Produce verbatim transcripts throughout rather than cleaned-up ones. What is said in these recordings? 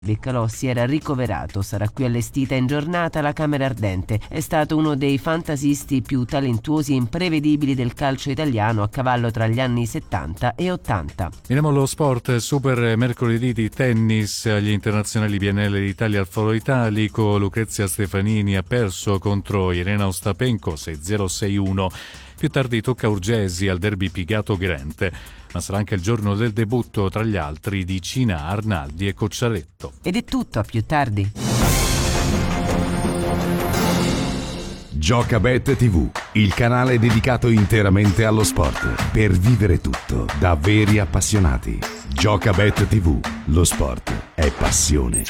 Viccalò si era ricoverato, sarà qui allestita in giornata la Camera Ardente. È stato uno dei fantasisti più talentuosi e imprevedibili del calcio italiano, a cavallo tra gli anni settanta e ottanta. Miriamo lo sport. Super mercoledì di tennis agli internazionali B N L d'Italia al Foro Italico. Lucrezia Stefanini ha perso contro Irena Ostapenko sei zero sei uno. Più tardi tocca Urgesi al derby Pigato Grente, ma sarà anche il giorno del debutto, tra gli altri, di Cina, Arnaldi e Cocciaretto. Ed è tutto, a più tardi. Giocabet tivù, il canale dedicato interamente allo sport, per vivere tutto da veri appassionati. Giocabet tivù, lo sport è passione.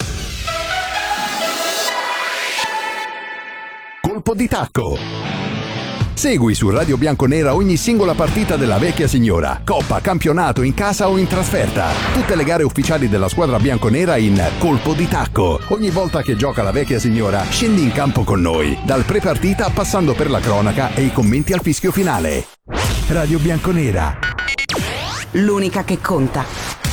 Colpo di tacco. Segui su Radio Bianconera ogni singola partita della vecchia signora, coppa, campionato, in casa o in trasferta. Tutte le gare ufficiali della squadra bianconera in Colpo di tacco. Ogni volta che gioca la vecchia signora, scendi in campo con noi, dal pre-partita passando per la cronaca e i commenti al fischio finale. Radio Bianconera, l'unica che conta.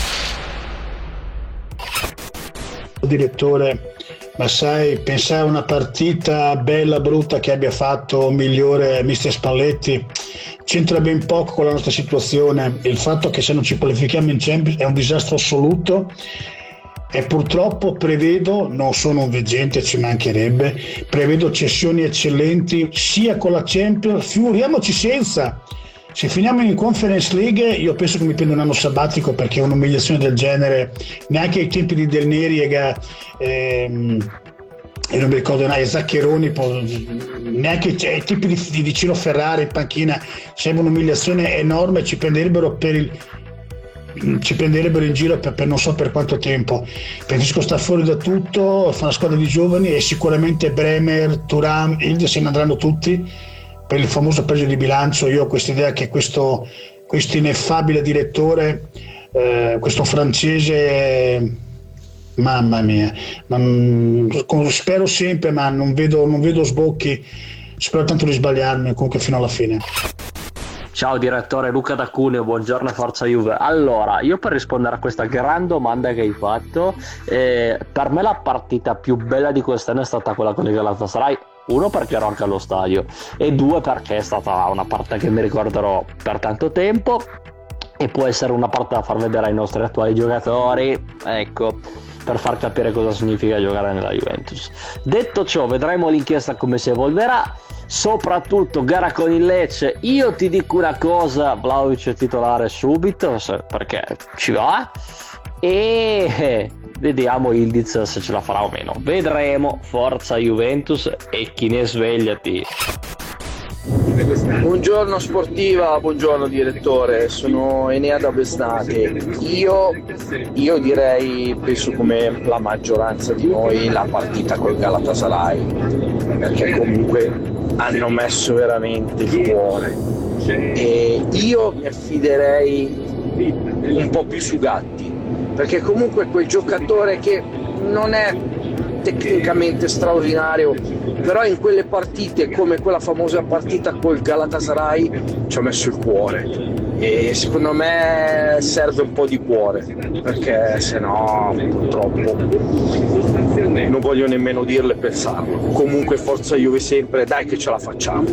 Direttore, ma sai, pensare a una partita bella brutta che abbia fatto migliore mister Spalletti c'entra ben poco con la nostra situazione. Il fatto che se non ci qualifichiamo in Champions è un disastro assoluto e purtroppo prevedo, non sono un veggente, ci mancherebbe, prevedo cessioni eccellenti sia con la Champions, figuriamoci senza. Se finiamo in Conference League io penso che mi prendo un anno sabbatico, perché un'umiliazione del genere neanche ai tempi di Del Neriega ehm, e non mi ricordo neanche Zaccheroni, neanche ai tempi di, di, di Ciro Ferrari in panchina, sembra un'umiliazione enorme, ci prenderebbero per il ci prenderebbero in giro per, per non so per quanto tempo. Preferisco star fuori da tutto, fa una squadra di giovani e sicuramente Bremer, Thuram, Hilde se ne andranno tutti per il famoso pareggio di bilancio. Io ho questa idea che questo, questo ineffabile direttore, eh, questo francese, mamma mia, ma, spero sempre, ma non vedo, non vedo sbocchi, spero tanto di sbagliarmi comunque fino alla fine. Ciao direttore, Luca da Cuneo, buongiorno e forza Juve. Allora, io per rispondere a questa gran domanda che hai fatto, eh, per me la partita più bella di quest'anno è stata quella con il Galatasaray. Uno, perché ero anche allo stadio, e due, perché è stata una partita che mi ricorderò per tanto tempo e può essere una partita da far vedere ai nostri attuali giocatori, ecco, per far capire cosa significa giocare nella Juventus. Detto ciò, vedremo l'inchiesta come si evolverà, soprattutto gara con il Lecce. Io ti dico una cosa, Vlahovic è titolare subito perché ci va, e vediamo Ildiz se ce la farà o meno, vedremo. Forza Juventus e chi ne svegliati. Buongiorno sportiva, buongiorno direttore, sono Enea da Bestate. Io, io direi, penso come la maggioranza di noi, la partita col Galatasaray, perché comunque hanno messo veramente il cuore e io mi affiderei un po' più su Gatti, perché comunque quel giocatore che non è tecnicamente straordinario, però in quelle partite come quella famosa partita col Galatasaray ci ha messo il cuore e secondo me serve un po' di cuore, perché se no purtroppo non voglio nemmeno dirlo e pensarlo. Comunque forza Juve sempre, dai che ce la facciamo.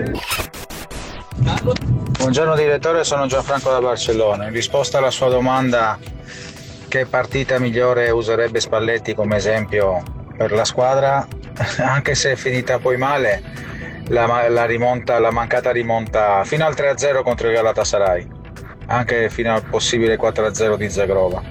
Buongiorno direttore, sono Gianfranco da Barcellona. In risposta alla sua domanda, che partita migliore userebbe Spalletti come esempio per la squadra, anche se è finita poi male, la, la rimonta, la mancata rimonta fino al tre a zero contro il Galatasaray, anche fino al possibile quattro a zero di Zagrova,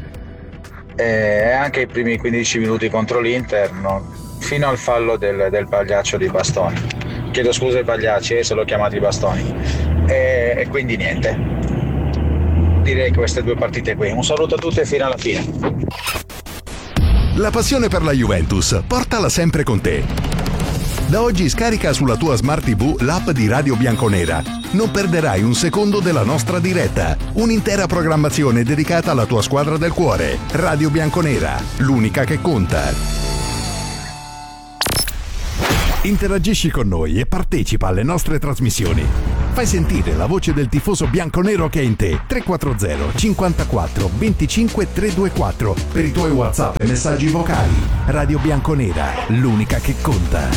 e anche i primi quindici minuti contro l'Inter, no? Fino al fallo del, del pagliaccio di Bastoni. Chiedo scusa ai pagliacci, eh, se l'ho chiamati Bastoni, e, e quindi niente, direi che queste due partite qui. Un saluto a tutti e fino alla fine. La passione per la Juventus, portala sempre con te. Da oggi scarica sulla tua Smart tivù l'app di Radio Bianconera. Non perderai un secondo della nostra diretta. Un'intera programmazione dedicata alla tua squadra del cuore. Radio Bianconera, l'unica che conta. Interagisci con noi e partecipa alle nostre trasmissioni. Fai sentire la voce del tifoso bianconero che è in te. tre quattro zero cinquantaquattro venticinque trecentoventiquattro per i tuoi WhatsApp e messaggi vocali. Radio Bianconera, l'unica che conta.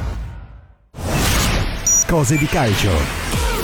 Cose di calcio.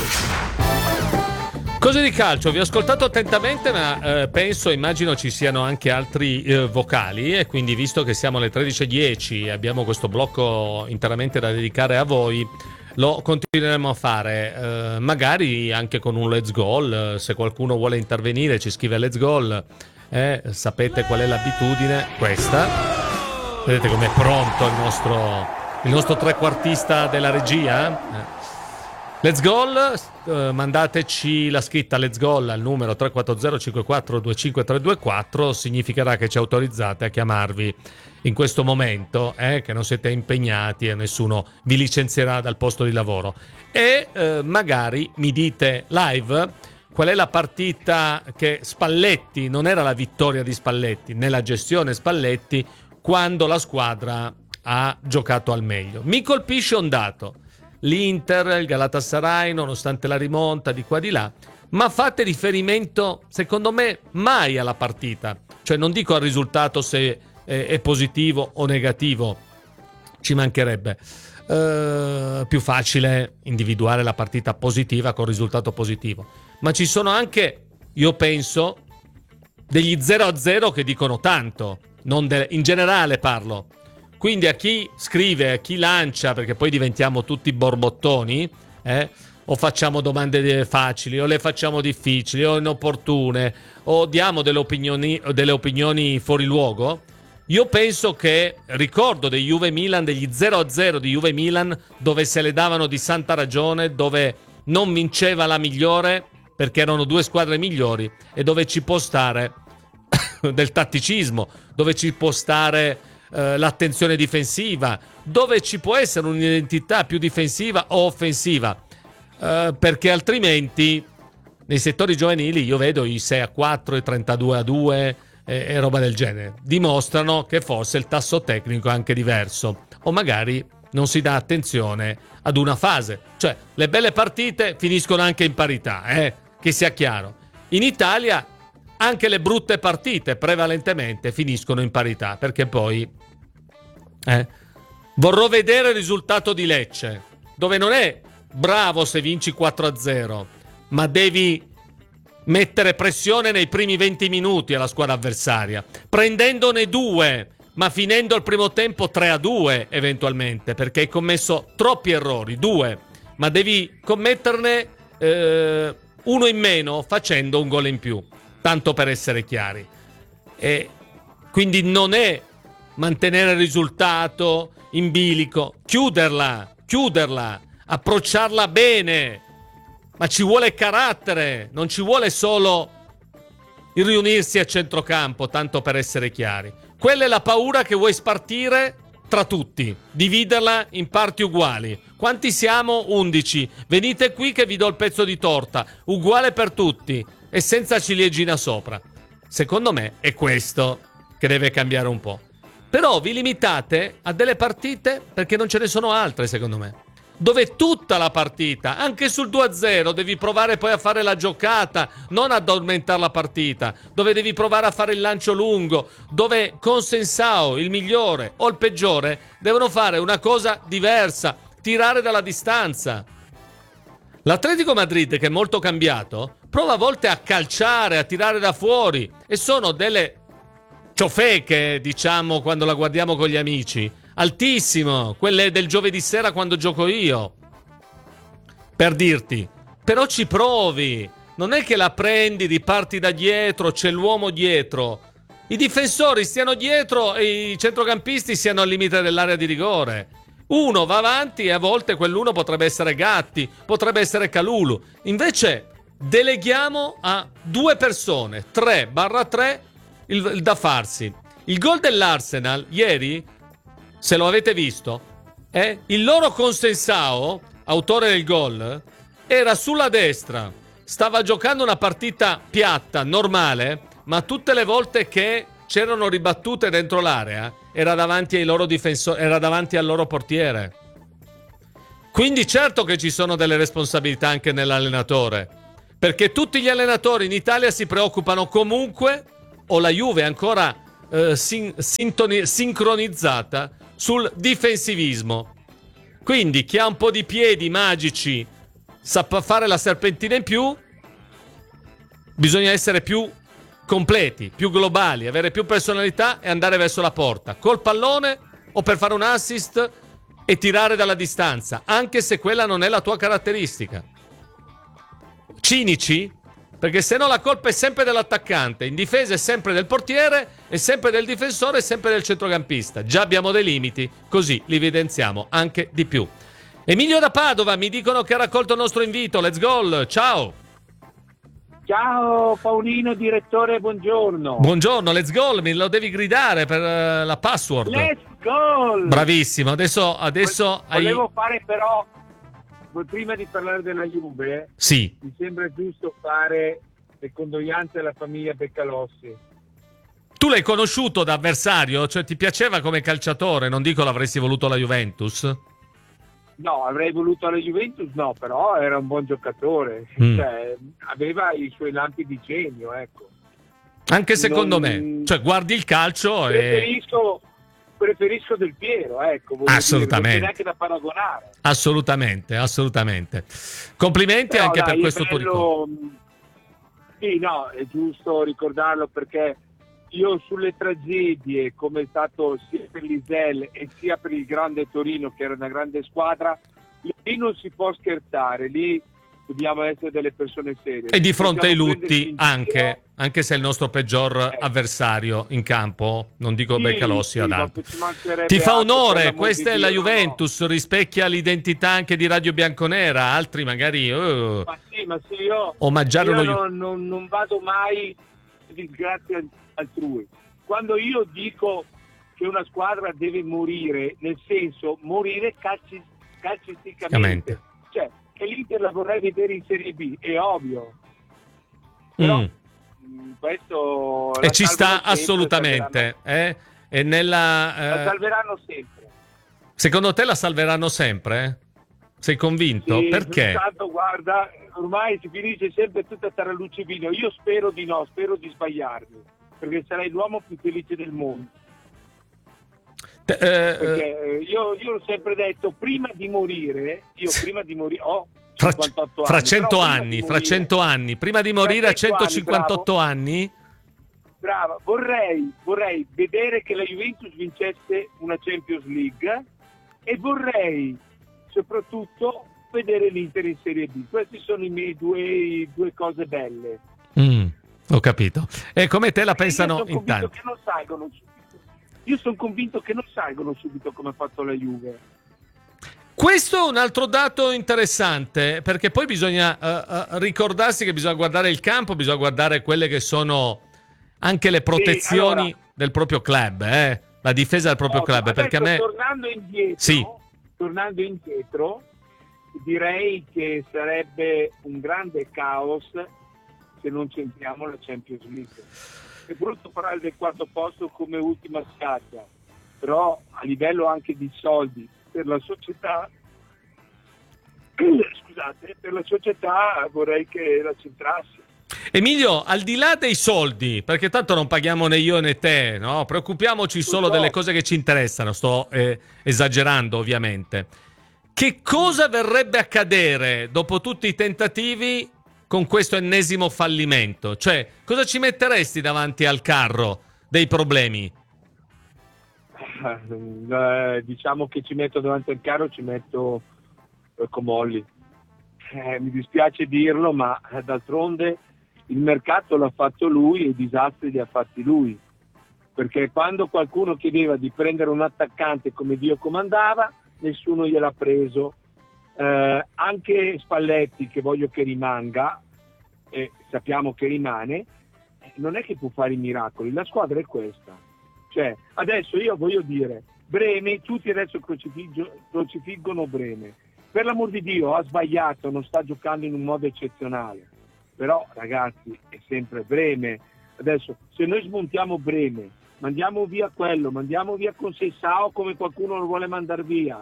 Cose di calcio, vi ho ascoltato attentamente, ma eh, penso, immagino ci siano anche altri eh, vocali, e quindi, visto che siamo alle tredici e dieci e abbiamo questo blocco interamente da dedicare a voi, lo continueremo a fare, eh, magari anche con un let's goal. Se qualcuno vuole intervenire ci scrive let's goal, eh, sapete qual è l'abitudine, questa. Vedete com'è pronto il nostro, il nostro trequartista della regia? Eh. Let's Goal, uh, mandateci la scritta Let's Goal al numero tre quattro zero cinque quattro due cinque tre due quattro, significherà che ci autorizzate a chiamarvi in questo momento, eh, che non siete impegnati e nessuno vi licenzierà dal posto di lavoro. E uh, magari mi dite live qual è la partita che Spalletti, non era la vittoria di Spalletti, nella gestione Spalletti, quando la squadra ha giocato al meglio. Mi colpisce un dato. L'Inter, il Galatasaray, nonostante la rimonta di qua di là, ma fate riferimento, secondo me, mai alla partita. Cioè, non dico al risultato se è, è positivo o negativo, ci mancherebbe. Uh, più facile individuare la partita positiva con risultato positivo. Ma ci sono anche, io penso, degli zero a zero che dicono tanto, non de- in generale parlo. Quindi a chi scrive, a chi lancia, perché poi diventiamo tutti borbottoni, eh, o facciamo domande facili, o le facciamo difficili, o inopportune, o diamo delle opinioni, delle opinioni fuori luogo, io penso che, ricordo dei Juve Milan, degli zero a zero di Juve Milan, dove se le davano di santa ragione, dove non vinceva la migliore, perché erano due squadre migliori, e dove ci può stare del tatticismo, dove ci può stare Uh, l'attenzione difensiva, dove ci può essere un'identità più difensiva o offensiva, uh, perché altrimenti nei settori giovanili io vedo i sei a quattro, i trentadue a due e, e roba del genere, dimostrano che forse il tasso tecnico è anche diverso, o magari non si dà attenzione ad una fase. Cioè, le belle partite finiscono anche in parità, eh? Che sia chiaro. In Italia anche le brutte partite prevalentemente finiscono in parità, perché poi eh, vorrò vedere il risultato di Lecce, dove non è bravo se vinci quattro a zero, ma devi mettere pressione nei primi venti minuti alla squadra avversaria, prendendone due, ma finendo il primo tempo tre a due eventualmente, perché hai commesso troppi errori, due, ma devi commetterne eh, uno in meno facendo un gol in più. Tanto per essere chiari. E quindi non è mantenere il risultato in bilico, chiuderla, chiuderla, approcciarla bene, ma ci vuole carattere, non ci vuole solo il riunirsi a centrocampo, tanto per essere chiari. Quella è la paura che vuoi spartire tra tutti, dividerla in parti uguali. Quanti siamo? undici. Venite qui che vi do il pezzo di torta, uguale per tutti e senza ciliegina sopra. Secondo me è questo che deve cambiare un po'. Però vi limitate a delle partite, perché non ce ne sono altre secondo me, dove tutta la partita, anche sul due a zero, devi provare poi a fare la giocata, non addormentare la partita, dove devi provare a fare il lancio lungo, dove Consensao, il migliore o il peggiore, devono fare una cosa diversa, tirare dalla distanza. L'Atletico Madrid, che è molto cambiato, prova a volte a calciare, a tirare da fuori, e sono delle ciofeche, diciamo, quando la guardiamo con gli amici, altissimo, quelle del giovedì sera quando gioco io, per dirti. Però ci provi, non è che la prendi, riparti da dietro, c'è l'uomo dietro, i difensori stiano dietro e i centrocampisti siano al limite dell'area di rigore. Uno va avanti e a volte quell'uno potrebbe essere Gatti, potrebbe essere Kalulu. Invece deleghiamo a due persone, tre barra tre, il, il da farsi. Il gol dell'Arsenal ieri, se lo avete visto, eh, il loro Consensao, autore del gol, era sulla destra, stava giocando una partita piatta, normale, ma tutte le volte che c'erano ribattute dentro l'area era davanti ai loro difensori, era davanti al loro portiere. Quindi certo che ci sono delle responsabilità anche nell'allenatore, perché tutti gli allenatori in Italia si preoccupano comunque, o la Juve è ancora eh, sin- sintoni- sincronizzata sul difensivismo. Quindi chi ha un po' di piedi magici sa fare la serpentina in più, bisogna essere più completi, più globali, avere più personalità e andare verso la porta, col pallone o per fare un assist e tirare dalla distanza, anche se quella non è la tua caratteristica. Cinici? Perché se no la colpa è sempre dell'attaccante, in difesa è sempre del portiere, è sempre del difensore, è sempre del centrocampista. Già abbiamo dei limiti, così li evidenziamo anche di più. Emilio da Padova, mi dicono che ha raccolto il nostro invito, let's go, ciao! Ciao Paolino, direttore, buongiorno. Buongiorno, let's go, me lo devi gridare per uh, la password. Let's go! Bravissimo, adesso, adesso Volevo hai... fare però, prima di parlare della Juve, sì. Mi sembra giusto fare le condoglianze alla famiglia Beccalossi. Tu l'hai conosciuto da avversario? Cioè ti piaceva come calciatore? Non dico l'avresti voluto alla Juventus? No, avrei voluto alla Juventus, no, però era un buon giocatore, Mm. cioè, aveva i suoi lampi di genio, ecco. Anche secondo Non- me. Cioè guardi il calcio e... Preferisco, preferisco Del Piero, ecco. voglio Assolutamente. dire, non c'è neanche da paragonare. Assolutamente, assolutamente. Complimenti Però, anche dai, per è questo tuo ricordo. bello- Sì, no, è giusto ricordarlo perché io sulle tragedie, come è stato sia per l'Isel e sia per il grande Torino, che era una grande squadra, lì non si può scherzare, lì dobbiamo essere delle persone serie. E di fronte ai Possiamo prenderci lutti in anche, giro. anche se è il nostro peggior avversario in campo, non dico Sì, Beccalossi sì, ad ma altro. ci mancherebbe Ti fa altro, per onore, l'amor questa di è la Dio, no, Juventus, rispecchia l'identità anche di Radio Bianconera, altri magari uh, Ma sì, ma sì, io, omaggiare io uno Ju- non, non, non vado mai in disgrazia altrui. Quando io dico che una squadra deve morire, nel senso morire calci, calcisticamente, cioè che l'Inter la vorrei vedere in Serie B, è ovvio. Però Mm. mh, questo E la ci sta salvano sempre, assolutamente. Eh? E nella, salveranno- La eh, salveranno sempre. secondo te la salveranno sempre? eh? Sei convinto? Sì, Perché? Tanto, guarda, ormai si finisce sempre tutta taralluce vino. Io spero di no, spero di sbagliarmi, perché sarei l'uomo più felice del mondo. Te- eh, Perché eh, io, io ho sempre detto, prima di morire, io prima di morire ho Fra, cinquantotto fra anni, cento però prima anni, di fra morire- cento anni, prima di morire a cento anni, centocinquantotto anni, Brava, vorrei, vorrei vedere che la Juventus vincesse una Champions League e vorrei soprattutto vedere l'Inter in Serie B. Queste sono i miei due, due cose belle. Mm, ho capito. E come te la Perché pensano io sono in convinto tanti? che non salgono subito. Io sono convinto che non salgono subito come ha fatto la Juve. Questo è un altro dato interessante, perché poi bisogna eh, eh, ricordarsi che bisogna guardare il campo, bisogna guardare quelle che sono anche le protezioni allora- del proprio club, eh? La difesa del proprio Ovvio. club, perché a Adesso, me... tornando indietro, Sì. tornando indietro, direi che sarebbe un grande caos se non centriamo la Champions League. È brutto parlare del quarto posto come ultima spiaggia, però a livello anche di soldi per la società, scusate, per la società vorrei che la centrasse. Emilio, al di là dei soldi, perché tanto non paghiamo né io né te, no? Preoccupiamoci solo delle cose che ci interessano, sto eh, esagerando ovviamente. Che cosa verrebbe a accadere dopo tutti i tentativi con questo ennesimo fallimento? Cioè, cosa ci metteresti davanti al carro dei problemi? Eh, diciamo che ci metto davanti al carro, ci metto eh, Comolli. Eh, mi dispiace dirlo, ma eh, d'altronde il mercato l'ha fatto lui e i disastri li ha fatti lui. Perché quando qualcuno chiedeva di prendere un attaccante come Dio comandava, nessuno gliel'ha preso. Eh, anche Spalletti, che voglio che rimanga, e sappiamo che rimane, eh, non è che può fare i miracoli. La squadra è questa. Cioè, adesso io voglio dire, Breme, tutti adesso crocifiggo- crocifiggono Breme. Per l'amor di Dio, ha sbagliato, non sta giocando in un modo eccezionale. Però, ragazzi, è sempre Breme. Adesso, se noi smontiamo Breme, mandiamo via quello, mandiamo via Conceição come qualcuno lo vuole mandare via,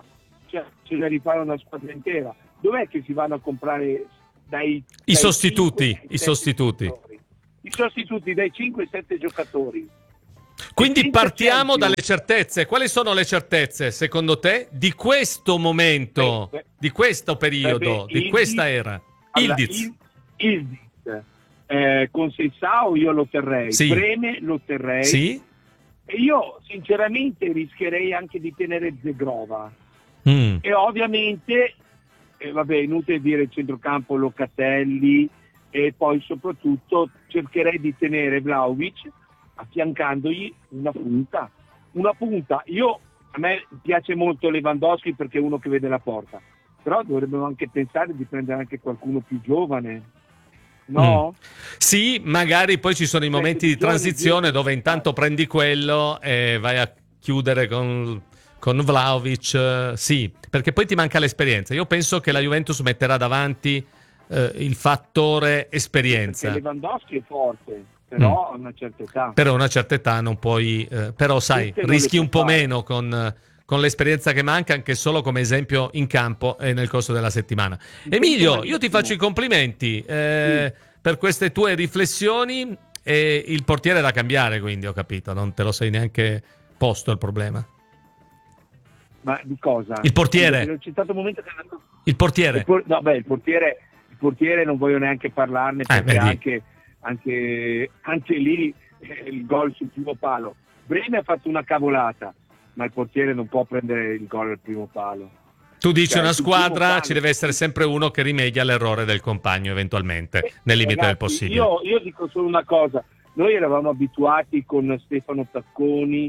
cioè, c'è da rifare una squadra intera. Dov'è che si vanno a comprare dai, I dai sostituti, cinque, i sostituti. giocatori? I sostituti dai cinque ai sette giocatori. Quindi partiamo dalle certezze. Quali sono le certezze, secondo te, di questo momento, beh, beh, di questo periodo, beh, beh, di questa era? Allora, Ildiz. Ildiz. Eh, con Sessao io lo terrei, sì. Breme lo terrei. Sì. E io sinceramente rischierei anche di tenere Zegrova. Mm. E ovviamente, eh, vabbè, inutile dire il centrocampo Locatelli, e poi soprattutto cercherei di tenere Vlahovic affiancandogli una punta. Una punta. Io, a me piace molto Lewandowski perché è uno che vede la porta, però dovremmo anche pensare di prendere anche qualcuno più giovane. No? Mm. Sì, magari poi ci sono i momenti di transizione dove intanto prendi quello e vai a chiudere con, con Vlahovic. Sì, perché poi ti manca l'esperienza. Io penso che la Juventus metterà davanti eh, il fattore esperienza. Perché Lewandowski è forte, però a mm. una certa età. Però a una certa età non puoi... Eh, però sai, rischi un po' fare. meno con... con l'esperienza che manca, anche solo come esempio in campo e nel corso della settimana. Emilio, io ti faccio i complimenti eh, sì. per queste tue riflessioni, e il portiere è da cambiare, quindi ho capito, non te lo sei neanche posto il problema. Ma di cosa? Il portiere. C'è stato un momento che... Il portiere. Il por- no, beh, il portiere, il portiere non voglio neanche parlarne, perché eh, anche, anche, anche lì eh, il gol sul primo palo. Breme ha fatto una cavolata, ma il portiere non può prendere il gol al primo palo. Tu dici cioè, una squadra, ci deve essere sempre uno che rimedia all'errore del compagno eventualmente, eh, nel limite ragazzi, del possibile. Io, io dico solo una cosa, noi eravamo abituati con Stefano Tacconi.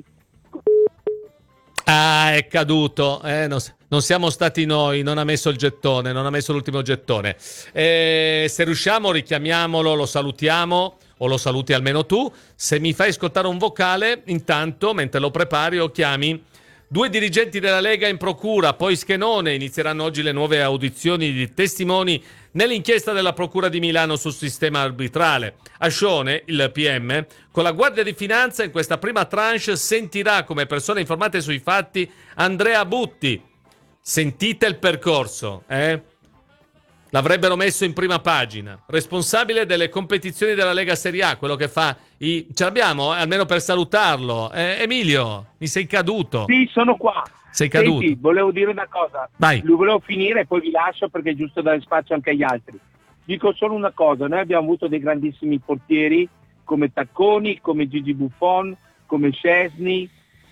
Ah, è caduto, eh, non, non siamo stati noi, non ha messo il gettone, non ha messo l'ultimo gettone. Eh, se riusciamo richiamiamolo, lo salutiamo, o lo saluti almeno tu. Se mi fai ascoltare un vocale, intanto, mentre lo prepari o chiami, due dirigenti della Lega in procura, poi Schenone. Inizieranno oggi le nuove audizioni di testimoni nell'inchiesta della Procura di Milano sul sistema arbitrale. Ascione, il P M, con la Guardia di Finanza in questa prima tranche sentirà come persone informate sui fatti Andrea Butti. Sentite il percorso, eh? L'avrebbero messo in prima pagina. Responsabile delle competizioni della Lega Serie A, quello che fa i... Ce l'abbiamo, eh? Almeno per salutarlo. Eh, Emilio, mi sei caduto. Sì, sono qua. Sei caduto. Senti, volevo dire una cosa. Vai. Lo volevo finire e poi vi lascio perché è giusto dare spazio anche agli altri. Dico solo una cosa, noi abbiamo avuto dei grandissimi portieri come Tacconi, come Gigi Buffon, come Szczesny,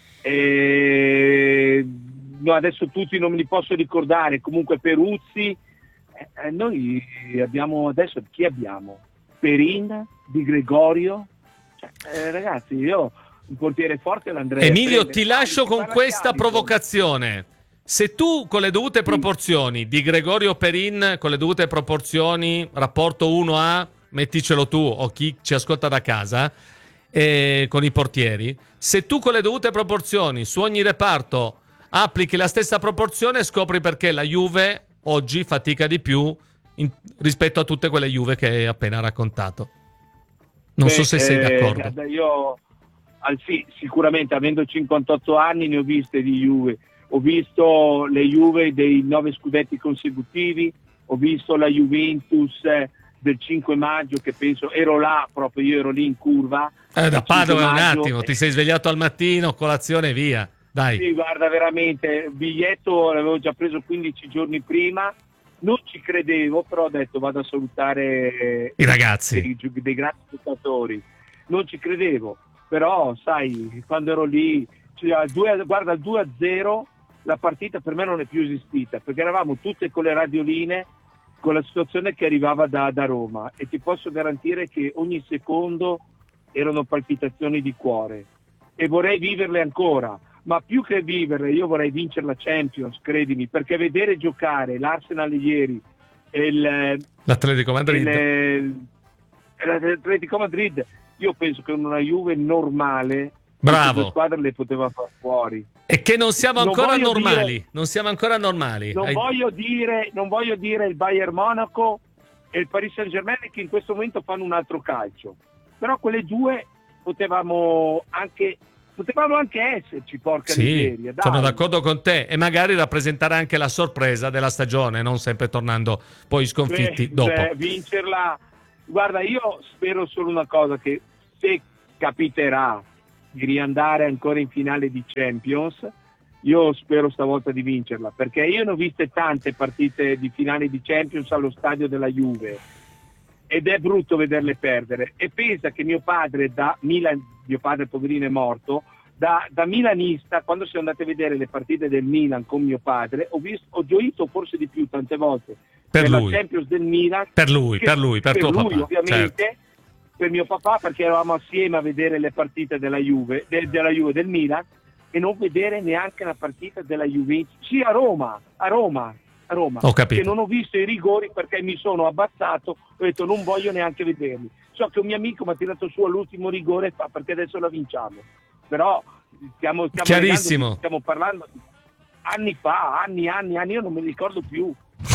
e... no, adesso tutti non me li posso ricordare, comunque Peruzzi. Eh, noi abbiamo adesso, chi abbiamo? Perin, Di Gregorio, cioè, eh, ragazzi, io un portiere forte l'andrei Emilio, a ti lascio con questa carico. provocazione. Se tu con le dovute proporzioni, Di Gregorio, Perin con le dovute proporzioni, rapporto uno a, metticelo tu o chi ci ascolta da casa, eh, con i portieri, se tu con le dovute proporzioni su ogni reparto applichi la stessa proporzione, scopri perché la Juve oggi fatica di più in, rispetto a tutte quelle Juve che hai appena raccontato. Non Beh, so se sei eh, d'accordo. Io al, sì, sicuramente avendo cinquantotto anni ne ho viste di Juve. Ho visto le Juve dei nove scudetti consecutivi, ho visto la Juventus eh, del cinque maggio, che penso ero là, proprio io ero lì in curva. Eh, da Padova un attimo, ti sei svegliato al mattino, colazione via. Dai. Sì, guarda, veramente, il biglietto l'avevo già preso quindici giorni prima, non ci credevo, però ho detto vado a salutare i ragazzi, dei, dei grandi giocatori. Non ci credevo, però sai, quando ero lì, cioè, due, guarda, il due a zero, la partita per me non è più esistita, perché eravamo tutte con le radioline, con la situazione che arrivava da, da Roma, e ti posso garantire che ogni secondo erano palpitazioni di cuore, e vorrei viverle ancora. Ma più che vivere, io vorrei vincere la Champions, credimi, perché vedere giocare l'Arsenal ieri e il, l'Atletico Madrid, il, l'Atletico Madrid, io penso che una Juve normale, bravo, le squadre le poteva far fuori. E che non siamo ancora non normali, dire, non siamo ancora normali. Non, Hai... voglio dire, non voglio dire il Bayern Monaco e il Paris Saint-Germain che in questo momento fanno un altro calcio, però quelle due potevamo anche potevano anche esserci, porca sì, miseria. Dai. Sono d'accordo con te, e magari rappresentare anche la sorpresa della stagione, non sempre tornando poi sconfitti Beh, dopo. beh, vincerla, guarda, io spero solo una cosa, che se capiterà di riandare ancora in finale di Champions, io spero stavolta di vincerla, perché io ne ho viste tante partite di finale di Champions allo stadio della Juve ed è brutto vederle perdere. E pensa che mio padre da Milan, mio padre poverino è morto, da, da milanista, quando siamo andati a vedere le partite del Milan con mio padre, ho, visto, ho gioito forse di più tante volte per, per lui. la Champions del Milan, per lui, che, per lui, per, per tuo lui papà, ovviamente, certo. Per mio papà, perché eravamo assieme a vedere le partite della Juve, de, della Juve del Milan, e non vedere neanche la partita della Juventus, sì, a Roma, a Roma, a Roma, Ho capito. che non ho visto i rigori perché mi sono abbassato, ho detto non voglio neanche vederli. So che un mio amico mi ha tirato su all'ultimo rigore fa, perché adesso la vinciamo, però stiamo, stiamo, chiarissimo, legando, stiamo parlando di anni fa, anni, anni, anni, io non me li ricordo più.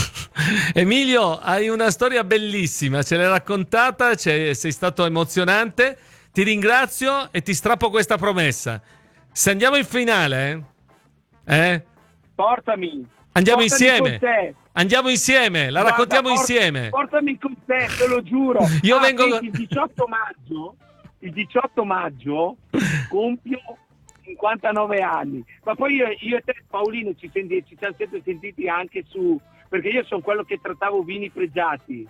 Emilio, hai una storia bellissima, ce l'hai raccontata, sei stato emozionante, ti ringrazio e ti strappo questa promessa. Se andiamo in finale, eh? Portami. Andiamo portami insieme. Con te. Andiamo insieme, la Guarda, raccontiamo port- insieme. Portami con te, te lo giuro. Io ah, vengo senti, il diciotto maggio, il diciotto maggio compio cinquantanove anni. Ma poi io, io e te, Paolino, ci, senti, ci siamo sempre sentiti anche su, perché io sono quello che trattavo vini pregiati.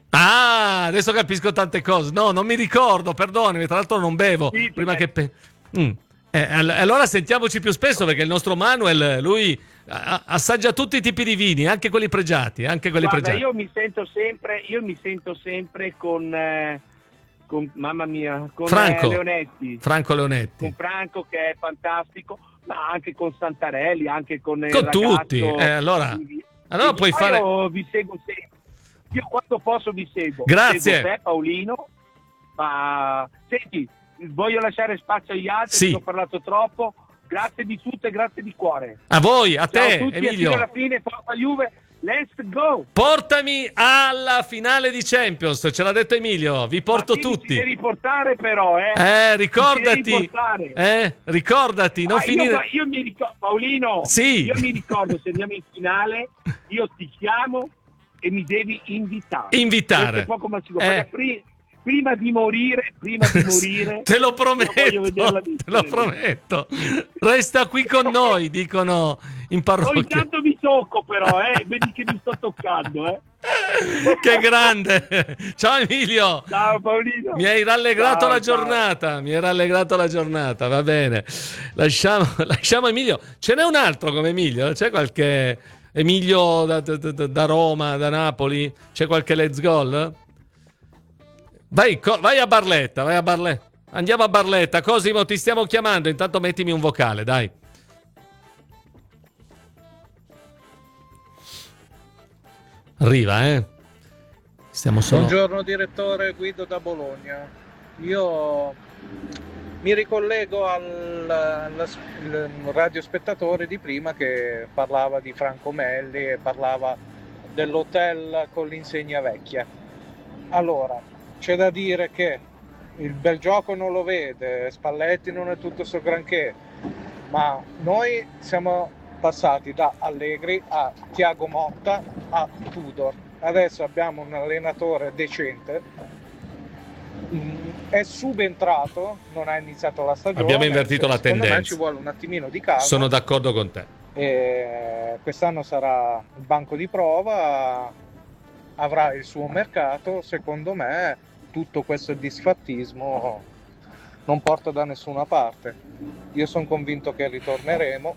Ah, adesso capisco tante cose. No, non mi ricordo, perdonami, tra l'altro non bevo. Sì, prima perché... che pe- mm. eh, allora sentiamoci più spesso, perché il nostro Manuel, lui assaggia tutti i tipi di vini, anche quelli pregiati, anche quelli Guarda, pregiati. io mi sento sempre, io mi sento sempre con, eh, con mamma mia, con Franco, eh, Leonetti. Franco Leonetti. Con Franco, che è fantastico, ma anche con Santarelli, anche con il Con ragazzo. tutti. Eh, allora, allora puoi fare. Io vi seguo sempre. Io quando posso vi seguo. Grazie. Seguo te, Paolino. Ma senti, voglio lasciare spazio agli altri, Sì. che ho parlato troppo. Grazie di tutto e grazie di cuore. A voi, a Ciao te, a tutti, Emilio. e fino alla fine, forza Juve, let's go! Portami alla finale di Champions, ce l'ha detto Emilio, vi porto Ma tutti. Ti devi portare però, eh! Eh, Ti ricordati, devi portare. eh, ricordati, non Ah, finire. io, io mi ricordo, Paolino, Sì. io mi ricordo, se andiamo in finale, io ti chiamo e mi devi invitare. Invitare. Questo è poco ma sicuro, Eh. perché pri- prima di morire, prima di morire, Te lo io voglio prometto, vederla te lo vincere. prometto. Resta qui con noi, dicono in Ogni parrocchia. tanto mi tocco però, eh, vedi che mi sto toccando, eh. Che grande! Ciao Emilio! Ciao Paolino! Mi hai rallegrato Ciao, la ciao. giornata, mi hai rallegrato la giornata, va bene. Lasciamo, lasciamo Emilio. Ce n'è un altro come Emilio? C'è qualche Emilio da, da- da- da Roma, da Napoli? C'è qualche let's goal? Vai, co- vai a Barletta, vai a Barletta. Andiamo a Barletta. Cosimo, ti stiamo chiamando. Intanto mettimi un vocale, dai. Arriva, eh. Stiamo solo. Buongiorno direttore, Guido da Bologna. Io mi ricollego al, al- al radiospettore di prima che parlava di Franco Melli e parlava dell'hotel con l'insegna vecchia. Allora, c'è da dire che il bel gioco non lo vede, Spalletti non è tutto so granché, ma noi siamo passati da Allegri a Thiago Motta a Tudor. Adesso abbiamo un allenatore decente, mm, è subentrato, non ha iniziato la stagione. Abbiamo invertito la secondo tendenza. me ci vuole un attimino di calma. Sono d'accordo con te. E quest'anno sarà il banco di prova, avrà il suo mercato. Secondo me tutto questo disfattismo non porta da nessuna parte. Io sono convinto che ritorneremo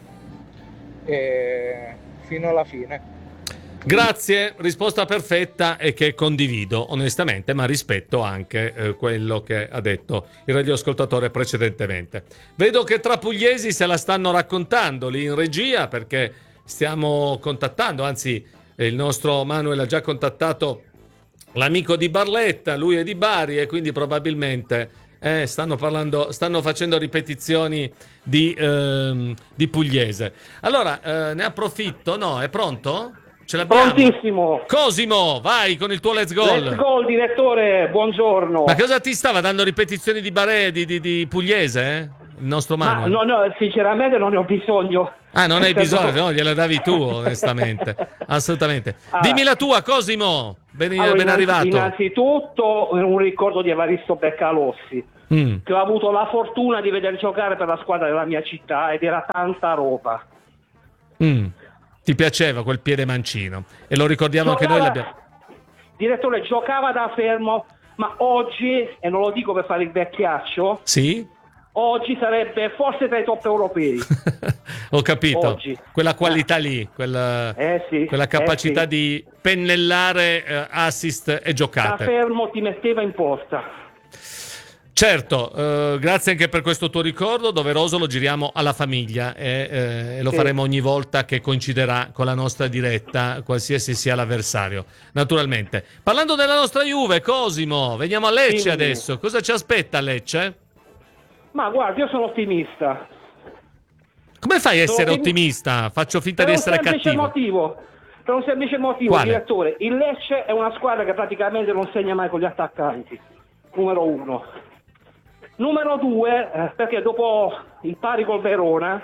e fino alla fine. Grazie, risposta perfetta e che condivido onestamente, ma rispetto anche eh, quello che ha detto il radioascoltatore precedentemente. Vedo che tra pugliesi se la stanno raccontando lì in regia, perché stiamo contattando, anzi eh, il nostro Manuel ha già contattato l'amico di Barletta, lui è di Bari e quindi probabilmente eh, stanno parlando, stanno facendo ripetizioni di, ehm, di pugliese. Allora, eh, ne approfitto, no? È pronto? Ce l'abbiamo? Prontissimo. Cosimo, vai con il tuo let's goal. Let's go, direttore, buongiorno. Ma cosa ti stava dando ripetizioni di Bare, di, di, di pugliese? Eh? il nostro Ma Manuel? no, no, sinceramente non ne ho bisogno. Ah, non hai bisogno, no, gliela davi tu, onestamente. Assolutamente. Dimmi la tua, Cosimo. Ben, Allora, ben innanzi- arrivato. Innanzitutto un ricordo di Evaristo Beccalossi, Mm. che ho avuto la fortuna di vedere giocare per la squadra della mia città ed era tanta roba. Mm. Ti piaceva quel piede mancino e lo ricordiamo anche noi. Giocava- L'abbiamo... Direttore, giocava da fermo, ma oggi, e non lo dico per fare il vecchiaccio, Sì? oggi sarebbe forse tra i top europei. Ho capito. Oggi. Quella qualità lì, quella, Eh sì, quella capacità eh sì. di pennellare eh, assist e Da giocate. fermo ti metteva in porta. Certo, eh, grazie anche per questo tuo ricordo, doveroso lo giriamo alla famiglia e, eh, e lo Sì. faremo ogni volta che coinciderà con la nostra diretta, qualsiasi sia l'avversario, naturalmente. Parlando della nostra Juve, Cosimo, veniamo a Lecce Sì. adesso. Cosa ci aspetta a Lecce? Ma guarda, io sono ottimista. Come fai a Sono essere ottimi- ottimista? Faccio finta Per di un essere semplice cattivo. motivo. Per un semplice motivo, Quale? direttore. Il Lecce è una squadra che praticamente non segna mai con gli attaccanti. Numero uno. Numero due, eh, perché dopo il pari col Verona,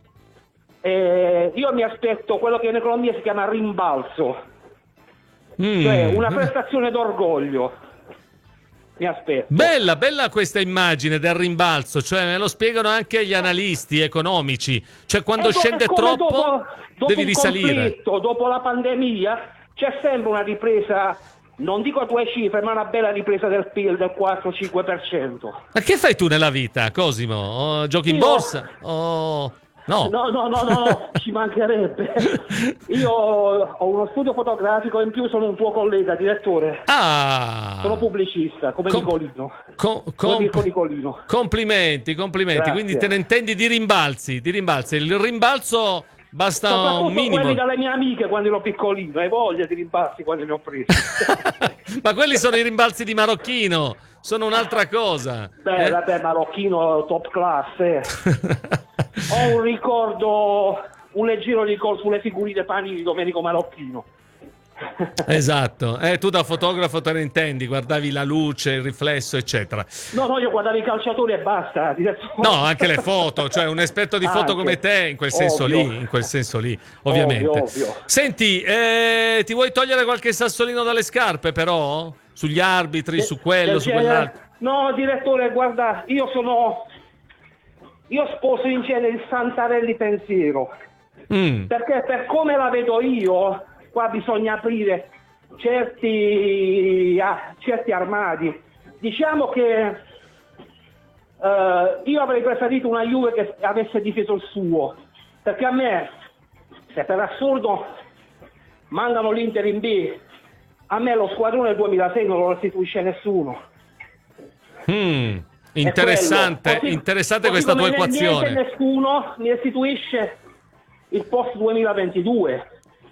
eh, io mi aspetto quello che in economia si chiama rimbalzo. Mm. Cioè una prestazione d'orgoglio. Mi aspetto. Bella, bella questa immagine del rimbalzo, cioè me lo spiegano anche gli analisti economici, cioè quando E do- scende è come troppo dopo, dopo devi il risalire. conflitto, dopo la pandemia c'è sempre una ripresa, non dico a due cifre, ma una bella ripresa del P I L del quattro-cinque per cento. Ma che fai tu nella vita, Cosimo? Oh, giochi in Io- borsa? Oh, no. No, no, no, no, no, ci mancherebbe. Io ho uno studio fotografico e in più sono un tuo collega, direttore. Ah, Sono pubblicista, come Com- Nicolino. co- Come com- Mirko Nicolino. complimenti, complimenti. Grazie. Quindi te ne intendi di rimbalzi, di rimbalzi. Il rimbalzo basta Soprattutto un minimo. quelli dalle mie amiche quando ero piccolino, hai voglia di rimbalzi quando ne ho presi. Ma quelli sono i rimbalzi di Marocchino, sono un'altra cosa. Beh, Eh? vabbè, Marocchino top class, eh. Ho un ricordo, un leggero ricordo sulle figurine panini di Domenico Marocchino. Esatto, eh, tu da fotografo te ne intendi, guardavi la luce, il riflesso, eccetera. No, no, io guardavo i calciatori e basta. direttore. No, anche le foto, cioè un esperto di foto Anche. come te, in quel senso Ovvio. lì, in quel senso lì, ovviamente. Ovvio, ovvio. Senti, eh, ti vuoi togliere qualche sassolino dalle scarpe, però? Sugli arbitri, su quello, Del su genere- quell'altro? No, direttore, guarda, io sono... Io sposo in genere il Santarelli pensiero. Mm. Perché per come la vedo io, qua bisogna aprire certi, ah, certi armadi. Diciamo che eh, io avrei preferito una Juve che avesse difeso il suo, perché a me, se per assurdo mandano l'Inter in B, a me lo squadrone del duemilasei non lo restituisce nessuno. Mm. È Interessante, quello. Così- interessante così questa tua come niente equazione. e nessuno mi restituisce il post duemilaventidue.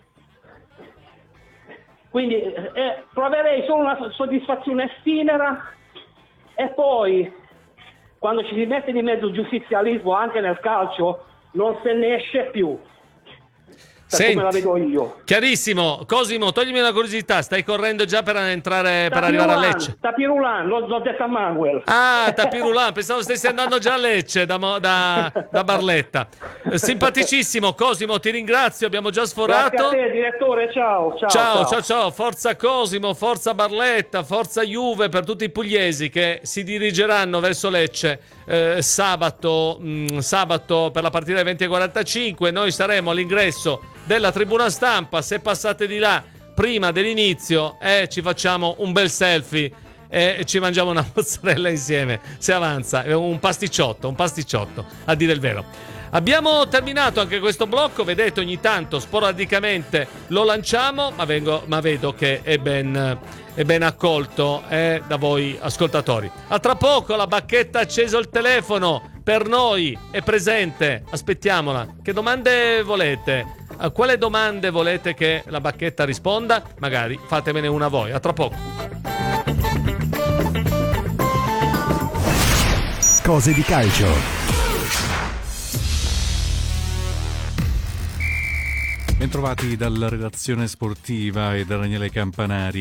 Quindi eh, proverei solo una soddisfazione effimera e poi quando ci si mette di mezzo il giustizialismo anche nel calcio non se ne esce più. Per Senti, come la vedo io. chiarissimo. Cosimo, toglimi una curiosità, stai correndo già per entrare, per arrivare a Lecce? Tapirulan, l'ho, l'ho detto a Manuel. Ah, Tapirulan, pensavo stessi andando già a Lecce da, Mo- da- da Barletta. Eh, Simpaticissimo, Cosimo, ti ringrazio, abbiamo già sforato. Grazie a te, direttore, ciao. Ciao, Ciao, ciao, ciao, forza Cosimo, forza Barletta, forza Juve per tutti i pugliesi che si dirigeranno verso Lecce eh, sabato, mh, sabato per la partita delle venti e quarantacinque. Noi saremo all'ingresso della tribuna stampa, se passate di là prima dell'inizio eh, ci facciamo un bel selfie e ci mangiamo una mozzarella insieme, se avanza, un pasticciotto, un pasticciotto, a dire il vero. Abbiamo terminato anche questo blocco, vedete ogni tanto sporadicamente lo lanciamo, ma, vengo, ma vedo che è ben, è ben accolto eh, da voi ascoltatori. A tra poco, la bacchetta ha acceso il telefono, per noi è presente, aspettiamola. Che domande volete? A quale domande volete che la bacchetta risponda? Magari fatemene una voi, a tra poco. Cose di calcio. Bentrovati dalla redazione sportiva e da Daniele Campanari.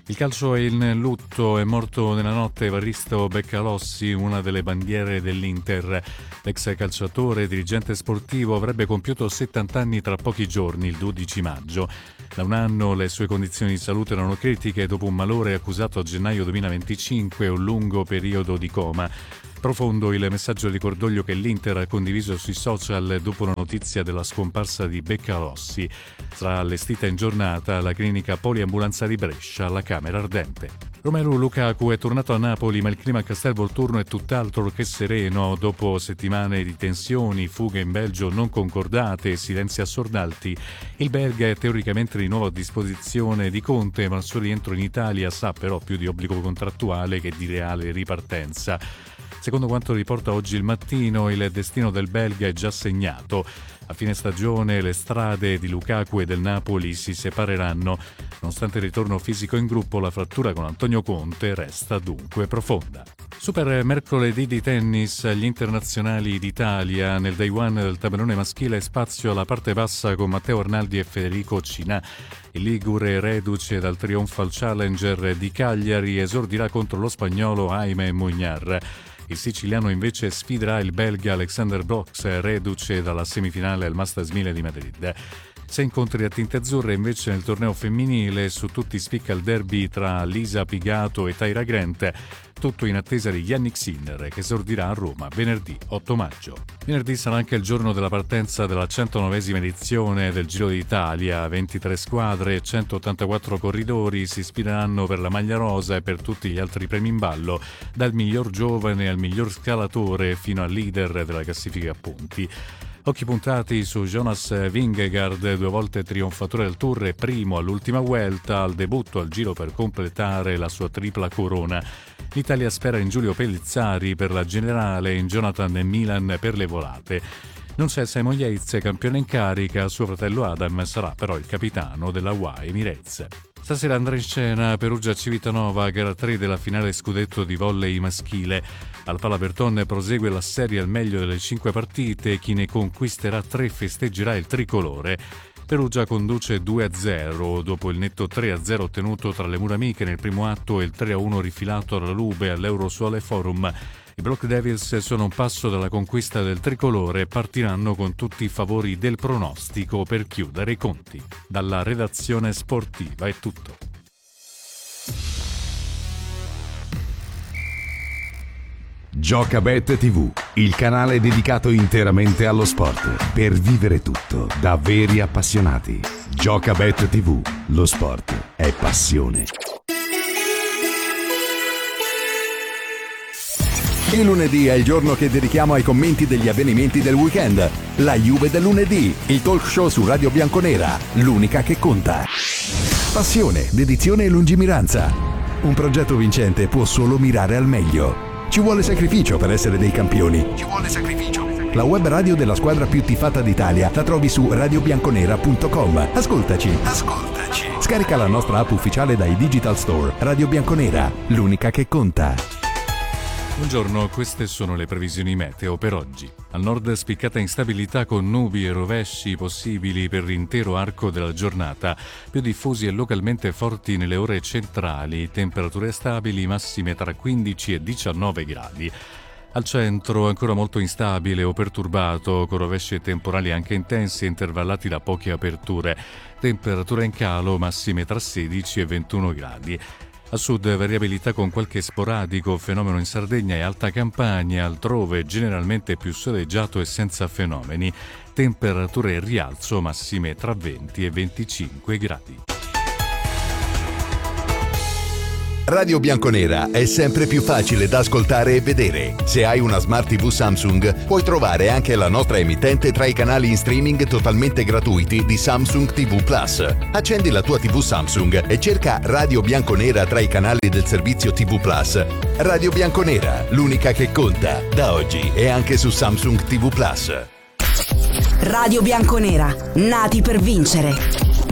Il calcio è in lutto, è morto nella notte Evaristo Beccalossi, una delle bandiere dell'Inter. L'ex calciatore e dirigente sportivo avrebbe compiuto settanta anni tra pochi giorni, il dodici maggio. Da un anno le sue condizioni di salute erano critiche dopo un malore accusato a gennaio duemilaventicinque e un lungo periodo di coma. Profondo il messaggio di cordoglio che l'Inter ha condiviso sui social dopo la notizia della scomparsa di Beccalossi. Sarà allestita in giornata la clinica poliambulanza di Brescia, alla Camera Ardente. Romelu Lukaku è tornato a Napoli, ma il clima a Castelvolturno è tutt'altro che sereno. Dopo settimane di tensioni, fughe in Belgio non concordate e silenzi assordati, il belga è teoricamente di nuovo a disposizione di Conte, ma il suo rientro in Italia sa però più di obbligo contrattuale che di reale ripartenza. Secondo quanto riporta oggi il Mattino, il destino del belga è già segnato. A fine stagione le strade di Lukaku e del Napoli si separeranno. Nonostante il ritorno fisico in gruppo, la frattura con Antonio Conte resta dunque profonda. Super mercoledì di tennis, gli internazionali d'Italia. Nel day one del tabellone maschile spazio alla parte bassa con Matteo Arnaldi e Federico Cinà. Il ligure, reduce dal trionfal Challenger di Cagliari, esordirà contro lo spagnolo Jaime Muñar. Il siciliano invece sfiderà il belga Alexander Brox, reduce dalla semifinale al Masters mille di Madrid. Sei incontri a tinte azzurre invece nel torneo femminile, su tutti spicca il derby tra Lisa Pigato e Tyra Grant, tutto in attesa di Yannick Sinner che esordirà a Roma venerdì otto maggio. Venerdì sarà anche il giorno della partenza della centonovesima edizione del Giro d'Italia. ventitré squadre e centottantaquattro corridori si sfideranno per la maglia rosa e per tutti gli altri premi in ballo, dal miglior giovane al miglior scalatore fino al leader della classifica a punti. Occhi puntati su Jonas Vingegaard, due volte trionfatore del Tour e primo all'ultima Vuelta, al debutto al Giro per completare la sua tripla corona. L'Italia spera in Giulio Pellizzari per la generale e in Jonathan Milan per le volate. Non c'è Simon Yates, campione in carica, suo fratello Adam sarà però il capitano della U A E Emirates. Stasera andrà in scena Perugia Civitanova, gara tre della finale scudetto di volley maschile. Al Palaberton prosegue la serie al meglio delle cinque partite, chi ne conquisterà tre festeggerà il tricolore. Perugia conduce due a zero dopo il netto tre a zero ottenuto tra le mura amiche nel primo atto e il tre a uno rifilato alla Lube all'Eurosuole Forum. I Black Devils sono un passo dalla conquista del tricolore e partiranno con tutti i favori del pronostico per chiudere i conti. Dalla redazione sportiva è tutto. Giocabet tivù, il canale dedicato interamente allo sport, per vivere tutto da veri appassionati. Giocabet tivù, lo sport è passione. Il lunedì è il giorno che dedichiamo ai commenti degli avvenimenti del weekend. La Juve del lunedì, il talk show su Radio Bianconera, l'unica che conta. Passione, dedizione e lungimiranza. Un progetto vincente può solo mirare al meglio. Ci vuole sacrificio per essere dei campioni. Ci vuole sacrificio. La web radio della squadra più tifata d'Italia la trovi su radio bianconera punto com. Ascoltaci. Ascoltaci. Scarica la nostra app ufficiale dai digital store. Radio Bianconera, l'unica che conta. Buongiorno, queste sono le previsioni meteo per oggi. Al nord spiccata instabilità con nubi e rovesci possibili per l'intero arco della giornata, più diffusi e localmente forti nelle ore centrali, temperature stabili massime tra quindici e diciannove gradi. Al centro ancora molto instabile o perturbato, con rovesci e temporali anche intensi e intervallati da poche aperture. Temperature in calo massime tra sedici e ventuno gradi. A sud variabilità con qualche sporadico fenomeno in Sardegna e Alta Campania, altrove generalmente più soleggiato e senza fenomeni. Temperature in rialzo massime tra venti e venticinque gradi. Radio Bianconera è sempre più facile da ascoltare e vedere. Se hai una Smart tivù Samsung, puoi trovare anche la nostra emittente tra i canali in streaming totalmente gratuiti di Samsung tivù Plus. Accendi la tua tivù Samsung e cerca Radio Bianconera tra i canali del servizio tivù Plus. Radio Bianconera, l'unica che conta. Da oggi è anche su Samsung tivù Plus. Radio Bianconera, nati per vincere.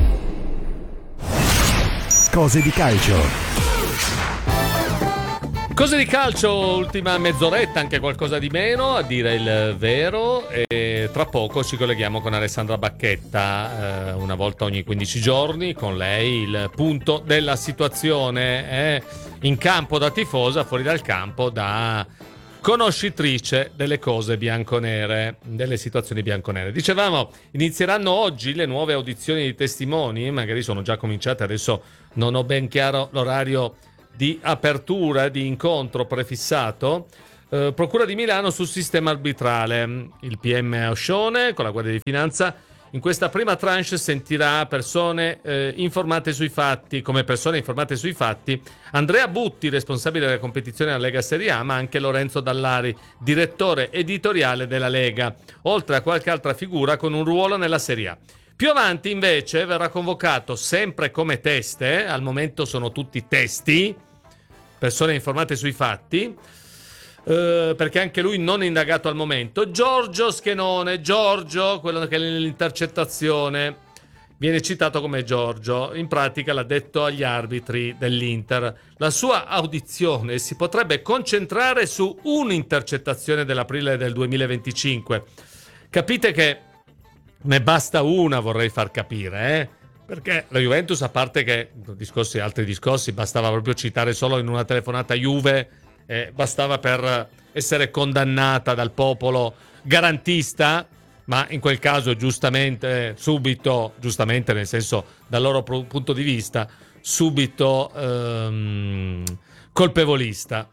Cose di calcio. Cose di calcio, ultima mezz'oretta, anche qualcosa di meno, a dire il vero, e tra poco ci colleghiamo con Alessandra Bacchetta, eh, una volta ogni quindici giorni, con lei il punto della situazione, eh, in campo da tifosa, fuori dal campo da conoscitrice delle cose bianconere, delle situazioni bianconere. Dicevamo, inizieranno oggi le nuove audizioni di testimoni, magari sono già cominciate, adesso non ho ben chiaro l'orario di apertura, di incontro prefissato. eh, Procura di Milano sul sistema arbitrale, il P M Oscione con la Guardia di Finanza in questa prima tranche sentirà persone eh, informate sui fatti, come persone informate sui fatti Andrea Butti, responsabile della competizione della Lega Serie A, ma anche Lorenzo Dallari, direttore editoriale della Lega, oltre a qualche altra figura con un ruolo nella Serie A. Più avanti invece verrà convocato, sempre come teste, al momento sono tutti testi, persone informate sui fatti, eh, perché anche lui non è indagato al momento, Giorgio Schenone, Giorgio, quello che nell'intercettazione viene citato come Giorgio, in pratica l'ha detto agli arbitri dell'Inter. La sua audizione si potrebbe concentrare su un'intercettazione dell'aprile del duemilaventicinque. Capite che ne basta una, vorrei far capire, eh? Perché la Juventus, a parte che discorsi, altri discorsi, bastava proprio citare solo in una telefonata Juve, eh, bastava per essere condannata dal popolo garantista, ma in quel caso giustamente, subito, giustamente nel senso dal loro punto di vista, subito ehm, colpevolista.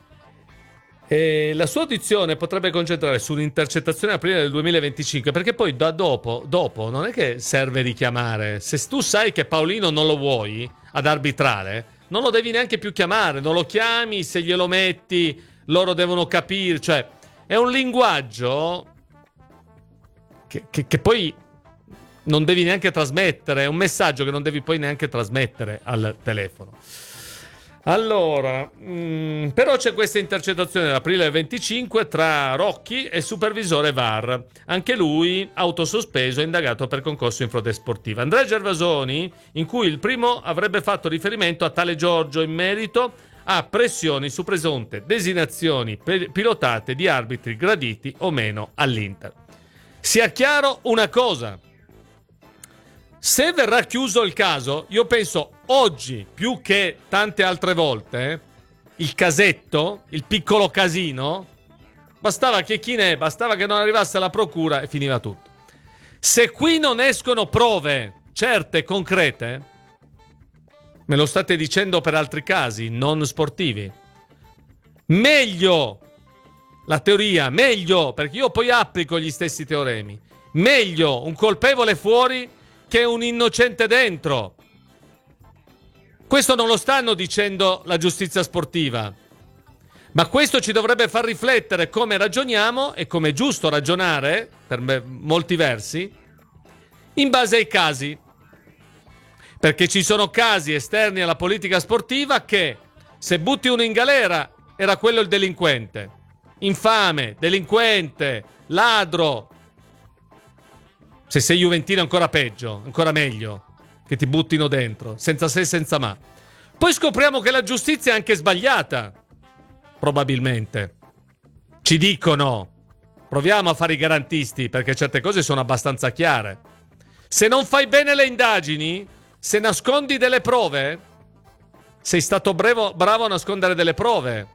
E la sua audizione potrebbe concentrare su un'intercettazione aprile del duemilaventicinque, perché poi da dopo, dopo non è che serve richiamare. Se tu sai che Paolino non lo vuoi ad arbitrare, non lo devi neanche più chiamare, non lo chiami, se glielo metti loro devono capire, cioè è un linguaggio che, che, che poi non devi neanche trasmettere, è un messaggio che non devi poi neanche trasmettere al telefono. Allora, mh, però c'è questa intercettazione dell'aprile del venticinque tra Rocchi e supervisore V A R, anche lui autosospeso e indagato per concorso in frode sportiva. Andrea Gervasoni, in cui il primo avrebbe fatto riferimento a tale Giorgio in merito a pressioni su presunte designazioni pe- pilotate di arbitri graditi o meno all'Inter. Sia chiaro una cosa: se verrà chiuso il caso, io penso oggi, più che tante altre volte, il casetto, il piccolo casino, bastava che chi ne è, bastava che non arrivasse alla procura e finiva tutto. Se qui non escono prove certe, concrete, me lo state dicendo per altri casi non sportivi, meglio la teoria, meglio, perché io poi applico gli stessi teoremi, meglio un colpevole fuori che un innocente dentro. Questo non lo stanno dicendo la giustizia sportiva, ma questo ci dovrebbe far riflettere come ragioniamo e come è giusto ragionare, per me, molti versi, in base ai casi. Perché ci sono casi esterni alla politica sportiva che, se butti uno in galera, era quello il delinquente. Infame, delinquente, ladro. Se sei juventino ancora peggio, ancora meglio, che ti buttino dentro, senza se e senza ma. Poi scopriamo che la giustizia è anche sbagliata, probabilmente. Ci dicono, proviamo a fare i garantisti, perché certe cose sono abbastanza chiare. Se non fai bene le indagini, se nascondi delle prove, sei stato bravo, bravo a nascondere delle prove.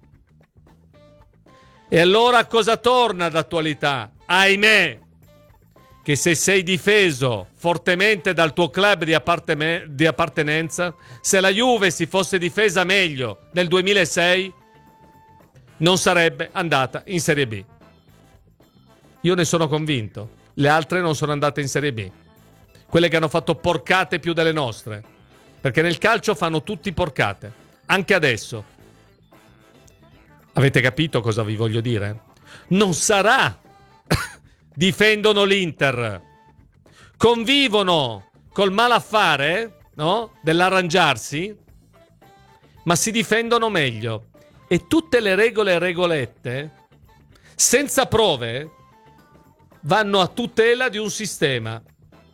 E allora cosa torna d'attualità? Ahimè, che se sei difeso fortemente dal tuo club di, appartene- di appartenenza, se la Juve si fosse difesa meglio nel duemilasei, non sarebbe andata in Serie B. Io ne sono convinto. Le altre non sono andate in Serie B. Quelle che hanno fatto porcate più delle nostre. Perché nel calcio fanno tutti porcate. Anche adesso. Avete capito cosa vi voglio dire? Non sarà difendono l'Inter, convivono col malaffare, no? Dell'arrangiarsi, ma si difendono meglio. E tutte le regole e regolette, senza prove, vanno a tutela di un sistema.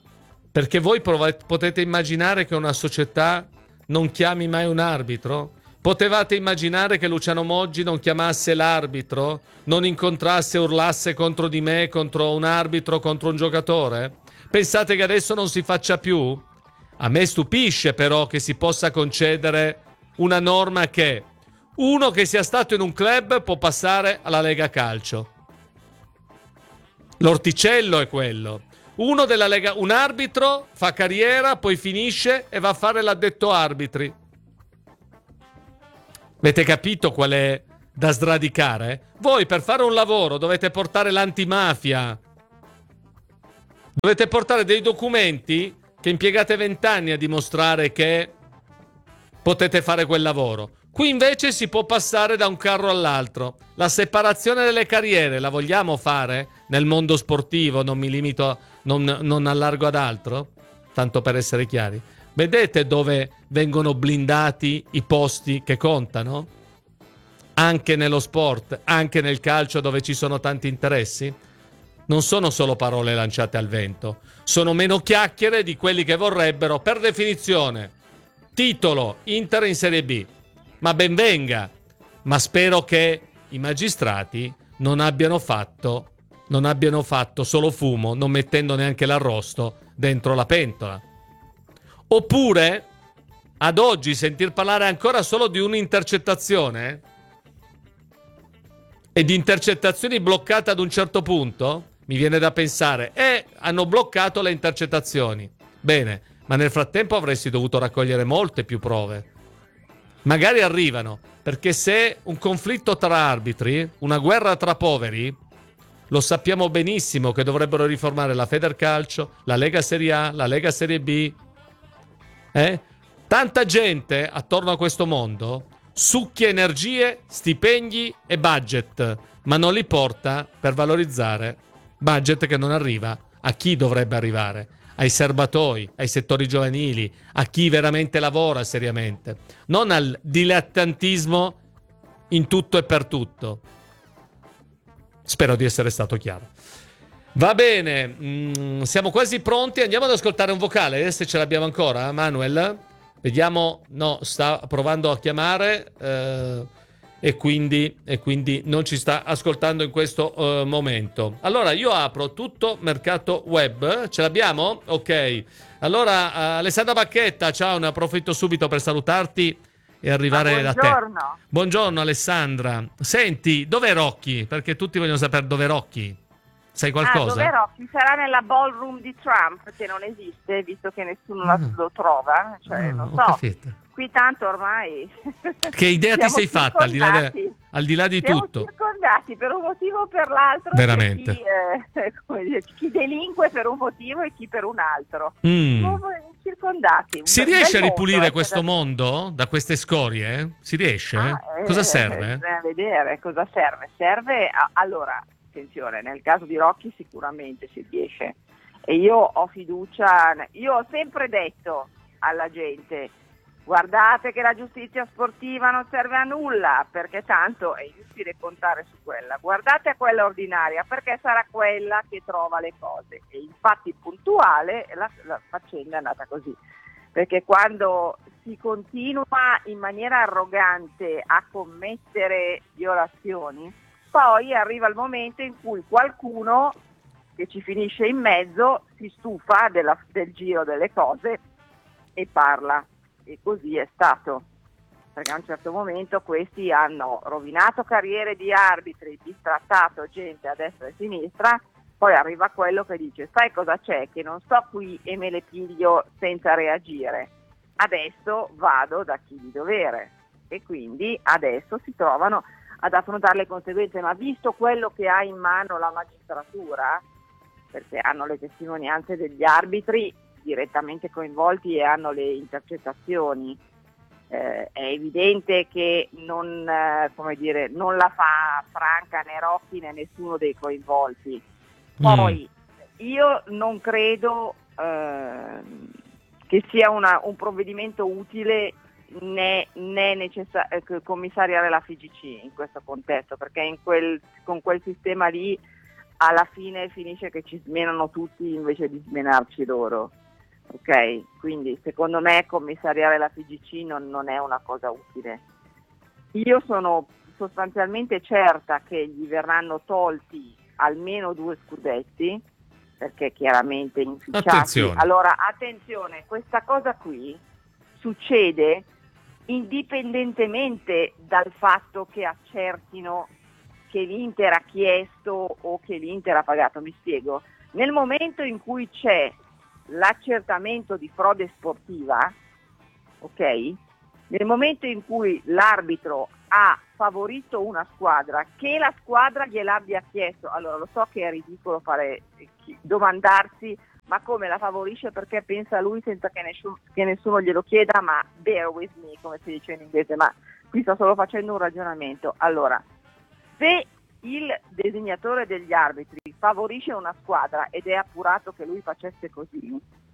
Perché voi prov- potete immaginare che una società non chiami mai un arbitro? Potevate immaginare che Luciano Moggi non chiamasse l'arbitro? Non incontrasse e urlasse contro di me, contro un arbitro, contro un giocatore? Pensate che adesso non si faccia più? A me stupisce però che si possa concedere una norma che uno che sia stato in un club può passare alla Lega Calcio. L'orticello è quello. Uno della Lega, un arbitro fa carriera, poi finisce e va a fare l'addetto arbitri. Avete capito qual è da sradicare? Voi per fare un lavoro dovete portare l'antimafia. Dovete portare dei documenti che impiegate vent'anni a dimostrare che potete fare quel lavoro. Qui invece si può passare da un carro all'altro. La separazione delle carriere la vogliamo fare nel mondo sportivo? Non mi limito, a, non, non allargo ad altro? Tanto per essere chiari. Vedete dove vengono blindati i posti che contano? Anche nello sport, anche nel calcio dove ci sono tanti interessi? Non sono solo parole lanciate al vento, sono meno chiacchiere di quelli che vorrebbero, per definizione, titolo Inter in Serie B. Ma ben venga, ma spero che i magistrati non abbiano fatto, non abbiano fatto solo fumo, non mettendo neanche l'arrosto dentro la pentola. Oppure, ad oggi, sentir parlare ancora solo di un'intercettazione e di intercettazioni bloccate ad un certo punto, mi viene da pensare, eh, hanno bloccato le intercettazioni. Bene, ma nel frattempo avresti dovuto raccogliere molte più prove. Magari arrivano, perché se un conflitto tra arbitri, una guerra tra poveri, lo sappiamo benissimo che dovrebbero riformare la Federcalcio, la Lega Serie A, la Lega Serie B. Eh? Tanta gente attorno a questo mondo succhia energie, stipendi e budget, ma non li porta per valorizzare budget che non arriva a chi dovrebbe arrivare, ai serbatoi, ai settori giovanili, a chi veramente lavora seriamente, non al dilettantismo in tutto e per tutto. Spero di essere stato chiaro. Va bene, mm, siamo quasi pronti, andiamo ad ascoltare un vocale, se ce l'abbiamo ancora, Manuel. Vediamo, no, sta provando a chiamare eh, e, quindi, e quindi non ci sta ascoltando in questo eh, momento. Allora io apro tutto mercato web, ce l'abbiamo? Ok, allora uh, Alessandra Bacchetta, ciao, ne approfitto subito per salutarti e arrivare da te. Buongiorno. Buongiorno Alessandra. Senti, dov'è Rocchi? Perché tutti vogliono sapere dov'è Rocchi. Sai qualcosa? Ah, dove Rocchi? Sarà nella ballroom di Trump, che non esiste, visto che nessuno Ah. lo trova. Cioè, Ah, non ho so. capito. Qui tanto ormai... Che idea ti siamo sei fatta al di là, de- circondati. al di là di Siamo tutto? circondati per un motivo o per l'altro. Veramente. Chi, eh, come dire, chi delinque per un motivo e chi per un altro. Mm. Siamo circondati. Si Un riesce bel a ripulire mondo, eh, questo da- mondo da queste scorie? Si riesce? Ah, eh, Cosa serve? Bisogna vedere cosa serve. Serve, a- allora, attenzione, nel caso di Rocchi sicuramente si riesce. E io ho fiducia, io ho sempre detto alla gente, guardate che la giustizia sportiva non serve a nulla, perché tanto è inutile contare su quella. Guardate a quella ordinaria, perché sarà quella che trova le cose. E infatti puntuale la, la faccenda è andata così. Perché quando si continua in maniera arrogante a commettere violazioni, poi arriva il momento in cui qualcuno che ci finisce in mezzo si stufa della, del giro delle cose e parla. E così è stato, perché a un certo momento questi hanno rovinato carriere di arbitri, distrattato gente a destra e a sinistra, poi arriva quello che dice, sai cosa c'è, che non sto qui e me le piglio senza reagire, adesso vado da chi di dovere, e quindi adesso si trovano ad affrontare le conseguenze, ma visto quello che ha in mano la magistratura, perché hanno le testimonianze degli arbitri direttamente coinvolti e hanno le intercettazioni, eh, è evidente che non, eh, come dire, non la fa Franca né Rocchi né nessuno dei coinvolti. Poi mm. io non credo eh, che sia una, un provvedimento utile né, né necessario eh, commissariare la F I G C in questo contesto, perché in quel, con quel sistema lì alla fine finisce che ci smenano tutti invece di smenarci loro. Ok, quindi secondo me commissariare la F I G C non, non è una cosa utile. io sono sostanzialmente certa che gli verranno tolti almeno due scudetti, perché chiaramente inficiati. Attenzione. Allora, attenzione, questa cosa qui succede indipendentemente dal fatto che accertino che l'Inter ha chiesto o che l'Inter ha pagato. Mi spiego. Nel momento in cui c'è l'accertamento di frode sportiva, ok? Nel momento in cui l'arbitro ha favorito una squadra, che la squadra gliel'abbia chiesto, allora lo so che è ridicolo fare domandarsi ma come la favorisce perché pensa lui senza che nessuno, che nessuno glielo chieda, ma bear with me, come si dice in inglese, ma qui sto solo facendo un ragionamento. Allora, se il designatore degli arbitri favorisce una squadra ed è appurato che lui facesse così,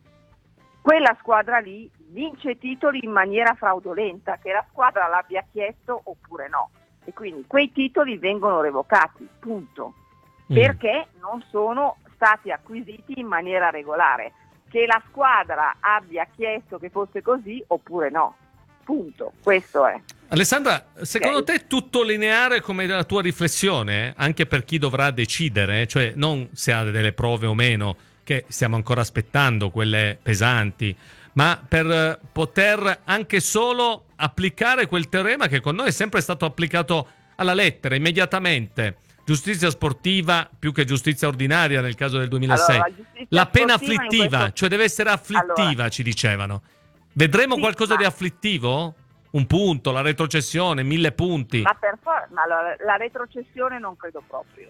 quella squadra lì vince titoli in maniera fraudolenta, che la squadra l'abbia chiesto oppure no, e quindi quei titoli vengono revocati, punto, mm. perché non sono stati acquisiti in maniera regolare, che la squadra abbia chiesto che fosse così oppure no, punto, questo è. Alessandra, secondo okay. te è tutto lineare come la tua riflessione, anche per chi dovrà decidere, cioè non se ha delle prove o meno, che stiamo ancora aspettando, quelle pesanti, ma per poter anche solo applicare quel teorema che con noi è sempre stato applicato alla lettera, immediatamente. Giustizia sportiva più che giustizia ordinaria nel caso del duemilasei. Allora, la pena afflittiva, questo... cioè deve essere afflittiva, allora, ci dicevano. Vedremo sì, qualcosa ma... di afflittivo? Un punto, la retrocessione, mille punti. Ma per for- ma allora, la retrocessione non credo proprio.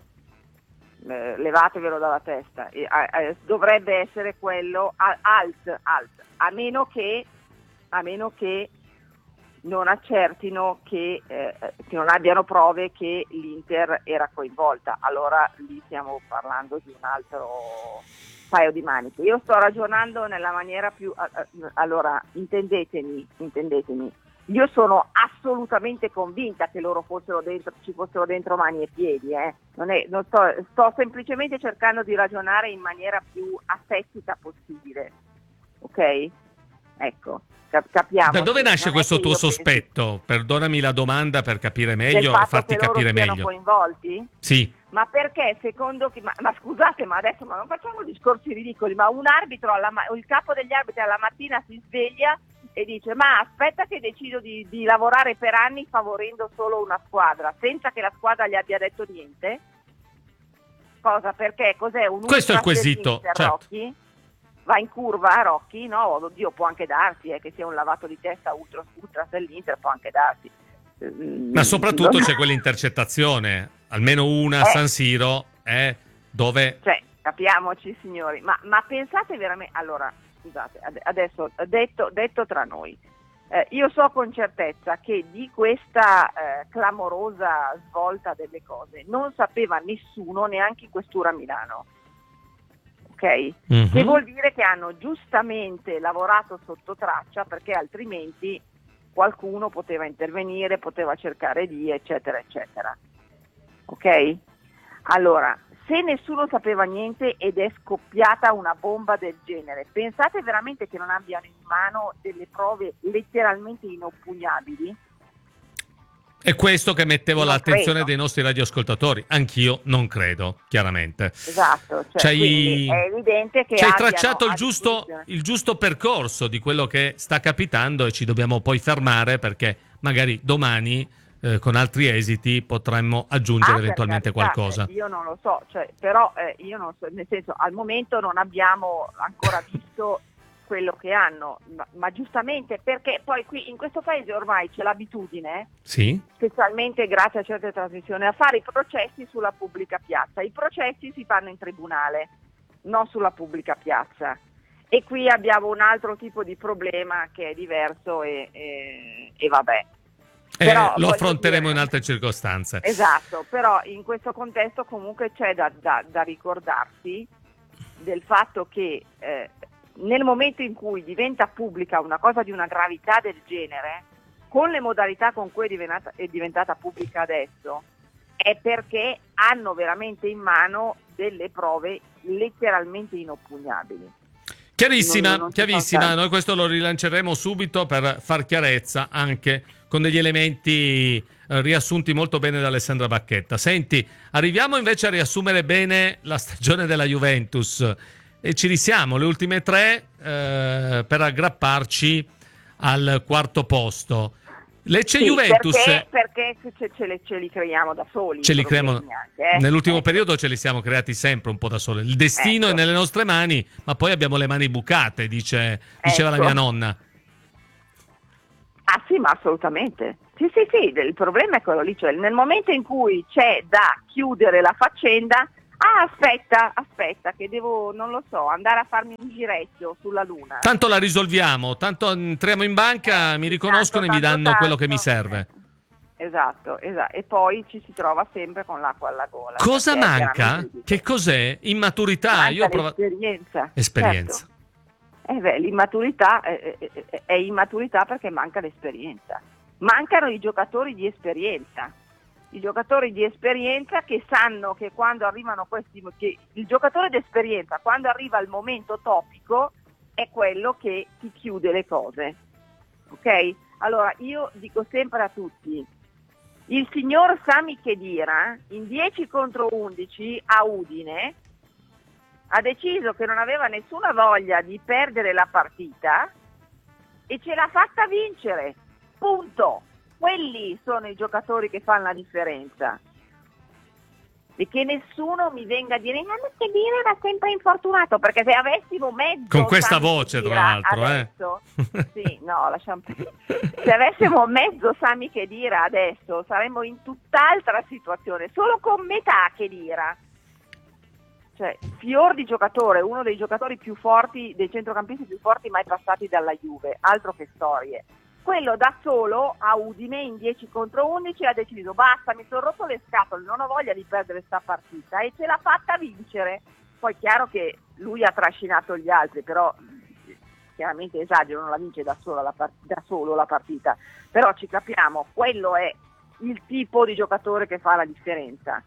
Eh, levatevelo dalla testa. Eh, eh, dovrebbe essere quello a- alt, alt, a meno che a meno che non accertino che, eh, che non abbiano prove che l'Inter era coinvolta, allora lì stiamo parlando di un altro paio di maniche. Io sto ragionando nella maniera più, allora intendetemi, intendetemi, io sono assolutamente convinta che loro fossero dentro, ci fossero dentro mani e piedi, eh. non è, non sto, sto semplicemente cercando di ragionare in maniera più asettica possibile, ok? Ecco. Capiamo. Da dove nasce questo tuo sospetto? Penso... Perdonami la domanda per capire meglio e farti capire meglio. Sono coinvolti? Sì. Ma perché secondo chi? Ma, ma scusate, ma adesso ma non facciamo discorsi ridicoli, ma un arbitro, alla ma... il capo degli arbitri alla mattina si sveglia e dice ma aspetta che decido di, di lavorare per anni favorendo solo una squadra, senza che la squadra gli abbia detto niente? Cosa? Perché? Cos'è? Un Questo è il quesito, certo. Va in curva Rocchi? No, oddio, può anche darsi eh, che sia un lavato di testa ultra, ultra dell'Inter, può anche darsi. Ma soprattutto c'è quell'intercettazione, almeno una a eh, San Siro, eh, dove... Cioè, capiamoci signori, ma, ma pensate veramente... Allora, scusate, adesso detto, detto tra noi, eh, io so con certezza che di questa eh, clamorosa svolta delle cose non sapeva nessuno, neanche in questura a Milano. Ok? Mm-hmm. Che vuol dire che hanno giustamente lavorato sotto traccia, perché altrimenti qualcuno poteva intervenire, poteva cercare di eccetera eccetera. Ok? Allora, se nessuno sapeva niente ed è scoppiata una bomba del genere, pensate veramente che non abbiano in mano delle prove letteralmente inoppugnabili? È questo che mettevo non all'attenzione credo. dei nostri radioascoltatori. Anch'io non credo, chiaramente. Esatto, cioè, C'hai, è evidente che ci hai abbiano tracciato il giusto, il giusto percorso di quello che sta capitando e ci dobbiamo poi fermare perché magari domani eh, con altri esiti potremmo aggiungere ah, eventualmente carità, qualcosa. Io non lo so, cioè, però eh, io non so, nel senso al momento non abbiamo ancora visto quello che hanno, ma, ma giustamente perché poi qui in questo paese ormai c'è l'abitudine, sì, specialmente grazie a certe trasmissioni, a fare i processi sulla pubblica piazza. I processi si fanno in tribunale, non sulla pubblica piazza. E qui abbiamo un altro tipo di problema che è diverso e, e, e vabbè. Eh, però, lo affronteremo dire, in altre circostanze. Esatto, però in questo contesto comunque c'è da, da, da ricordarsi del fatto che eh, nel momento in cui diventa pubblica una cosa di una gravità del genere, con le modalità con cui è diventata, è diventata pubblica adesso, è perché hanno veramente in mano delle prove letteralmente inoppugnabili. Chiarissima, non, non chiarissima. Noi questo lo rilanceremo subito per far chiarezza anche con degli elementi eh, riassunti molto bene da Alessandra Bacchetta. Senti, arriviamo invece a riassumere bene la stagione della Juventus e ci risiamo le ultime tre eh, per aggrapparci al quarto posto. Lecce Sì, Juventus perché, perché ce, ce, le, ce li creiamo da soli. ce li creiamo anche, eh? nell'ultimo eh. periodo, ce li siamo creati sempre un po' da soli. Il destino ecco. è nelle nostre mani, ma poi abbiamo le mani bucate, dice, diceva ecco. la mia nonna. Ah sì, ma assolutamente. Sì, sì, sì, il problema è quello lì, cioè nel momento in cui c'è da chiudere la faccenda, ah aspetta, aspetta, che devo, non lo so, andare a farmi un giretto sulla luna. Tanto la risolviamo, tanto entriamo in banca, mi riconoscono tanto, e mi danno tanto, quello che mi serve. Esatto, esatto, e poi ci si trova sempre con l'acqua alla gola. Cosa manca? Che, che cos'è? Immaturità. manca Io ho provato... l'esperienza. Esperienza. Certo. Eh beh, l'immaturità è, è, è immaturità perché manca l'esperienza. Mancano i giocatori di esperienza. I giocatori di esperienza che sanno che quando arrivano questi... Che il giocatore di esperienza, quando arriva il momento topico, è quello che ti chiude le cose. Ok? Allora, io dico sempre a tutti, il signor Sami Khedira, in dieci contro undici a Udine, ha deciso che non aveva nessuna voglia di perdere la partita e ce l'ha fatta vincere. Punto. Quelli sono i giocatori che fanno la differenza. E che nessuno mi venga a dire che Khedira era sempre infortunato, perché se avessimo mezzo con questa Sami voce Khedira tra l'altro adesso, eh sì, no, lasciamo se avessimo mezzo Sami Khedira adesso saremmo in tutt'altra situazione, solo con metà Khedira. Cioè, fior di giocatore, uno dei giocatori più forti, dei centrocampisti più forti mai passati dalla Juve, altro che storie. Quello da solo a Udine in dieci contro undici ha deciso basta, mi sono rotto le scatole, non ho voglia di perdere sta partita e ce l'ha fatta vincere. Poi chiaro che lui ha trascinato gli altri, però chiaramente esagero, non la vince da solo la, part- da solo la partita, però ci capiamo, quello è il tipo di giocatore che fa la differenza.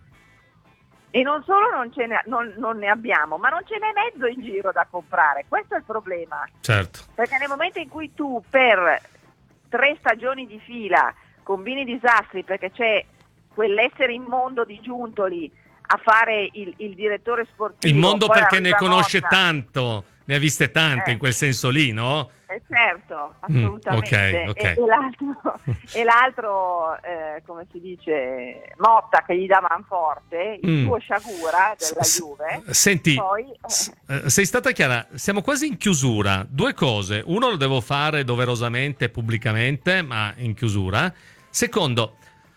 E non solo non, ce ne, non, non ne abbiamo, ma non ce n'è mezzo in giro da comprare, questo è il problema. Certo. Perché nel momento in cui tu per tre stagioni di fila combini disastri perché c'è quell'essere immondo di Giuntoli a fare il, il direttore sportivo, il mondo poi perché ne conosce Motta, tanto, ne ha viste tante eh. in quel senso lì, no? Eh certo, assolutamente. Mm, okay, okay. E, e l'altro, e l'altro eh, come si dice, Motta che gli dà manforte, il Mm. suo sciagura della S- Juve. Senti, poi, eh, s- eh, sei stata chiara, siamo quasi in chiusura. Due cose, uno lo devo fare doverosamente, pubblicamente, ma in chiusura. Secondo,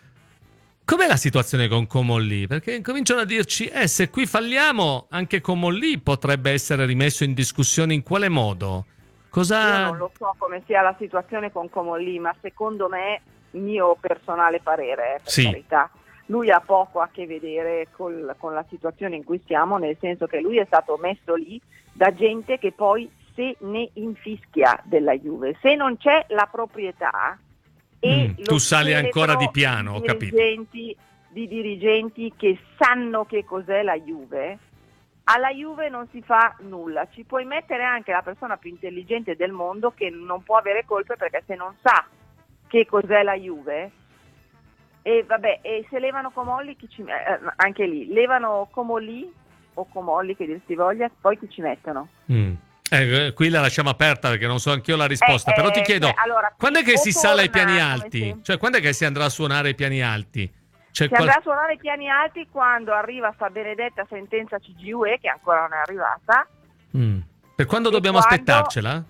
com'è la situazione con Comolli? Perché cominciano a dirci, eh, se qui falliamo, anche Comolli potrebbe essere rimesso in discussione in quale modo? Cosa... Io non lo so come sia la situazione con Comolli, ma secondo me, mio personale parere, eh, per Sì. carità, lui ha poco a che vedere col, con la situazione in cui siamo, nel senso che lui è stato messo lì da gente che poi se ne infischia della Juve. Se non c'è la proprietà e Mm, lo tu sali ancora di scheletro piano, ho di capito. dirigenti, di dirigenti che sanno che cos'è la Juve, alla Juve non si fa nulla. Ci puoi mettere anche la persona più intelligente del mondo che non può avere colpe, perché se non sa che cos'è la Juve, e vabbè, e se levano Comolli, chi ci, eh, anche lì, levano Comolli o Comolli che dir si voglia, poi chi ci mettono? Mm. Eh, qui la lasciamo aperta perché non so anch'io la risposta, Eh, però ti eh, chiedo, cioè, allora, quando è che o si sale ai torna, piani come alti? sempre. Cioè, quando è che si andrà a suonare ai piani alti? C'è Si qual- andrà a suonare i piani alti quando arriva sta benedetta sentenza C G U E, che ancora non è arrivata. Mm. Per quando E dobbiamo quando- aspettarcela?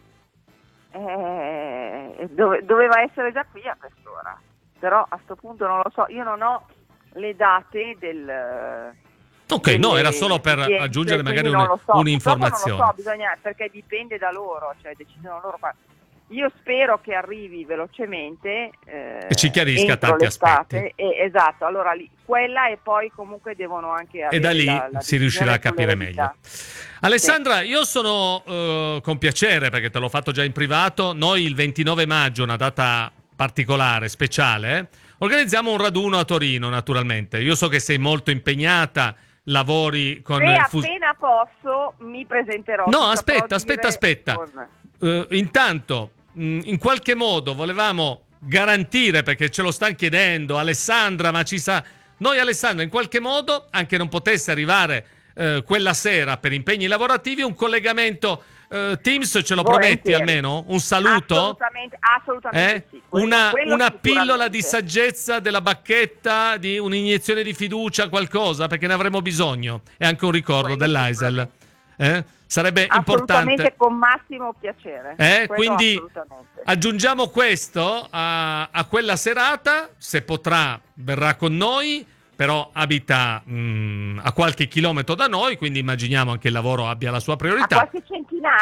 Eh, dove- doveva essere già qui a quest'ora, però a sto punto non lo so, io non ho le date del... Ok, no, delle era solo per udienze, aggiungere magari quindi non un- lo so. un'informazione. Purtroppo non lo so, bisogna, perché dipende da loro, cioè decidono loro. qua. Io spero che arrivi velocemente eh, E ci chiarisca entro tanti l'estate, aspetti. e, esatto, allora lì, quella e poi comunque devono anche avere E da lì la, la si riuscirà a decisione capire sulle meglio. verità. Alessandra, io sono eh, con piacere, perché te l'ho fatto già in privato, noi il ventinove maggio, una data particolare, speciale, organizziamo un raduno a Torino, naturalmente. Io so che sei molto impegnata, lavori con... Se il fus- appena posso mi presenterò. No, ti aspetta, saprò aspetta, dire aspetta. con- Eh, intanto, mh, in qualche modo volevamo garantire, perché ce lo stanno chiedendo Alessandra, ma ci sa... Noi Alessandra in qualche modo, anche non potesse arrivare eh, quella sera per impegni lavorativi, un collegamento eh, Teams ce lo prometti Volentieri. almeno? Un saluto? Assolutamente, assolutamente Eh? sì. Quello- Una, quello una sicuramente. pillola di saggezza della bacchetta, di un'iniezione di fiducia, qualcosa, perché ne avremo bisogno. E anche un ricordo dell'Aisel. Eh? Sarebbe Assolutamente, importante. con massimo piacere. Eh? Quello Quindi assolutamente. aggiungiamo questo a, a quella serata, se potrà verrà con noi, però abita mh, a qualche chilometro da noi, quindi immaginiamo anche il lavoro abbia la sua A priorità. qualche centinaia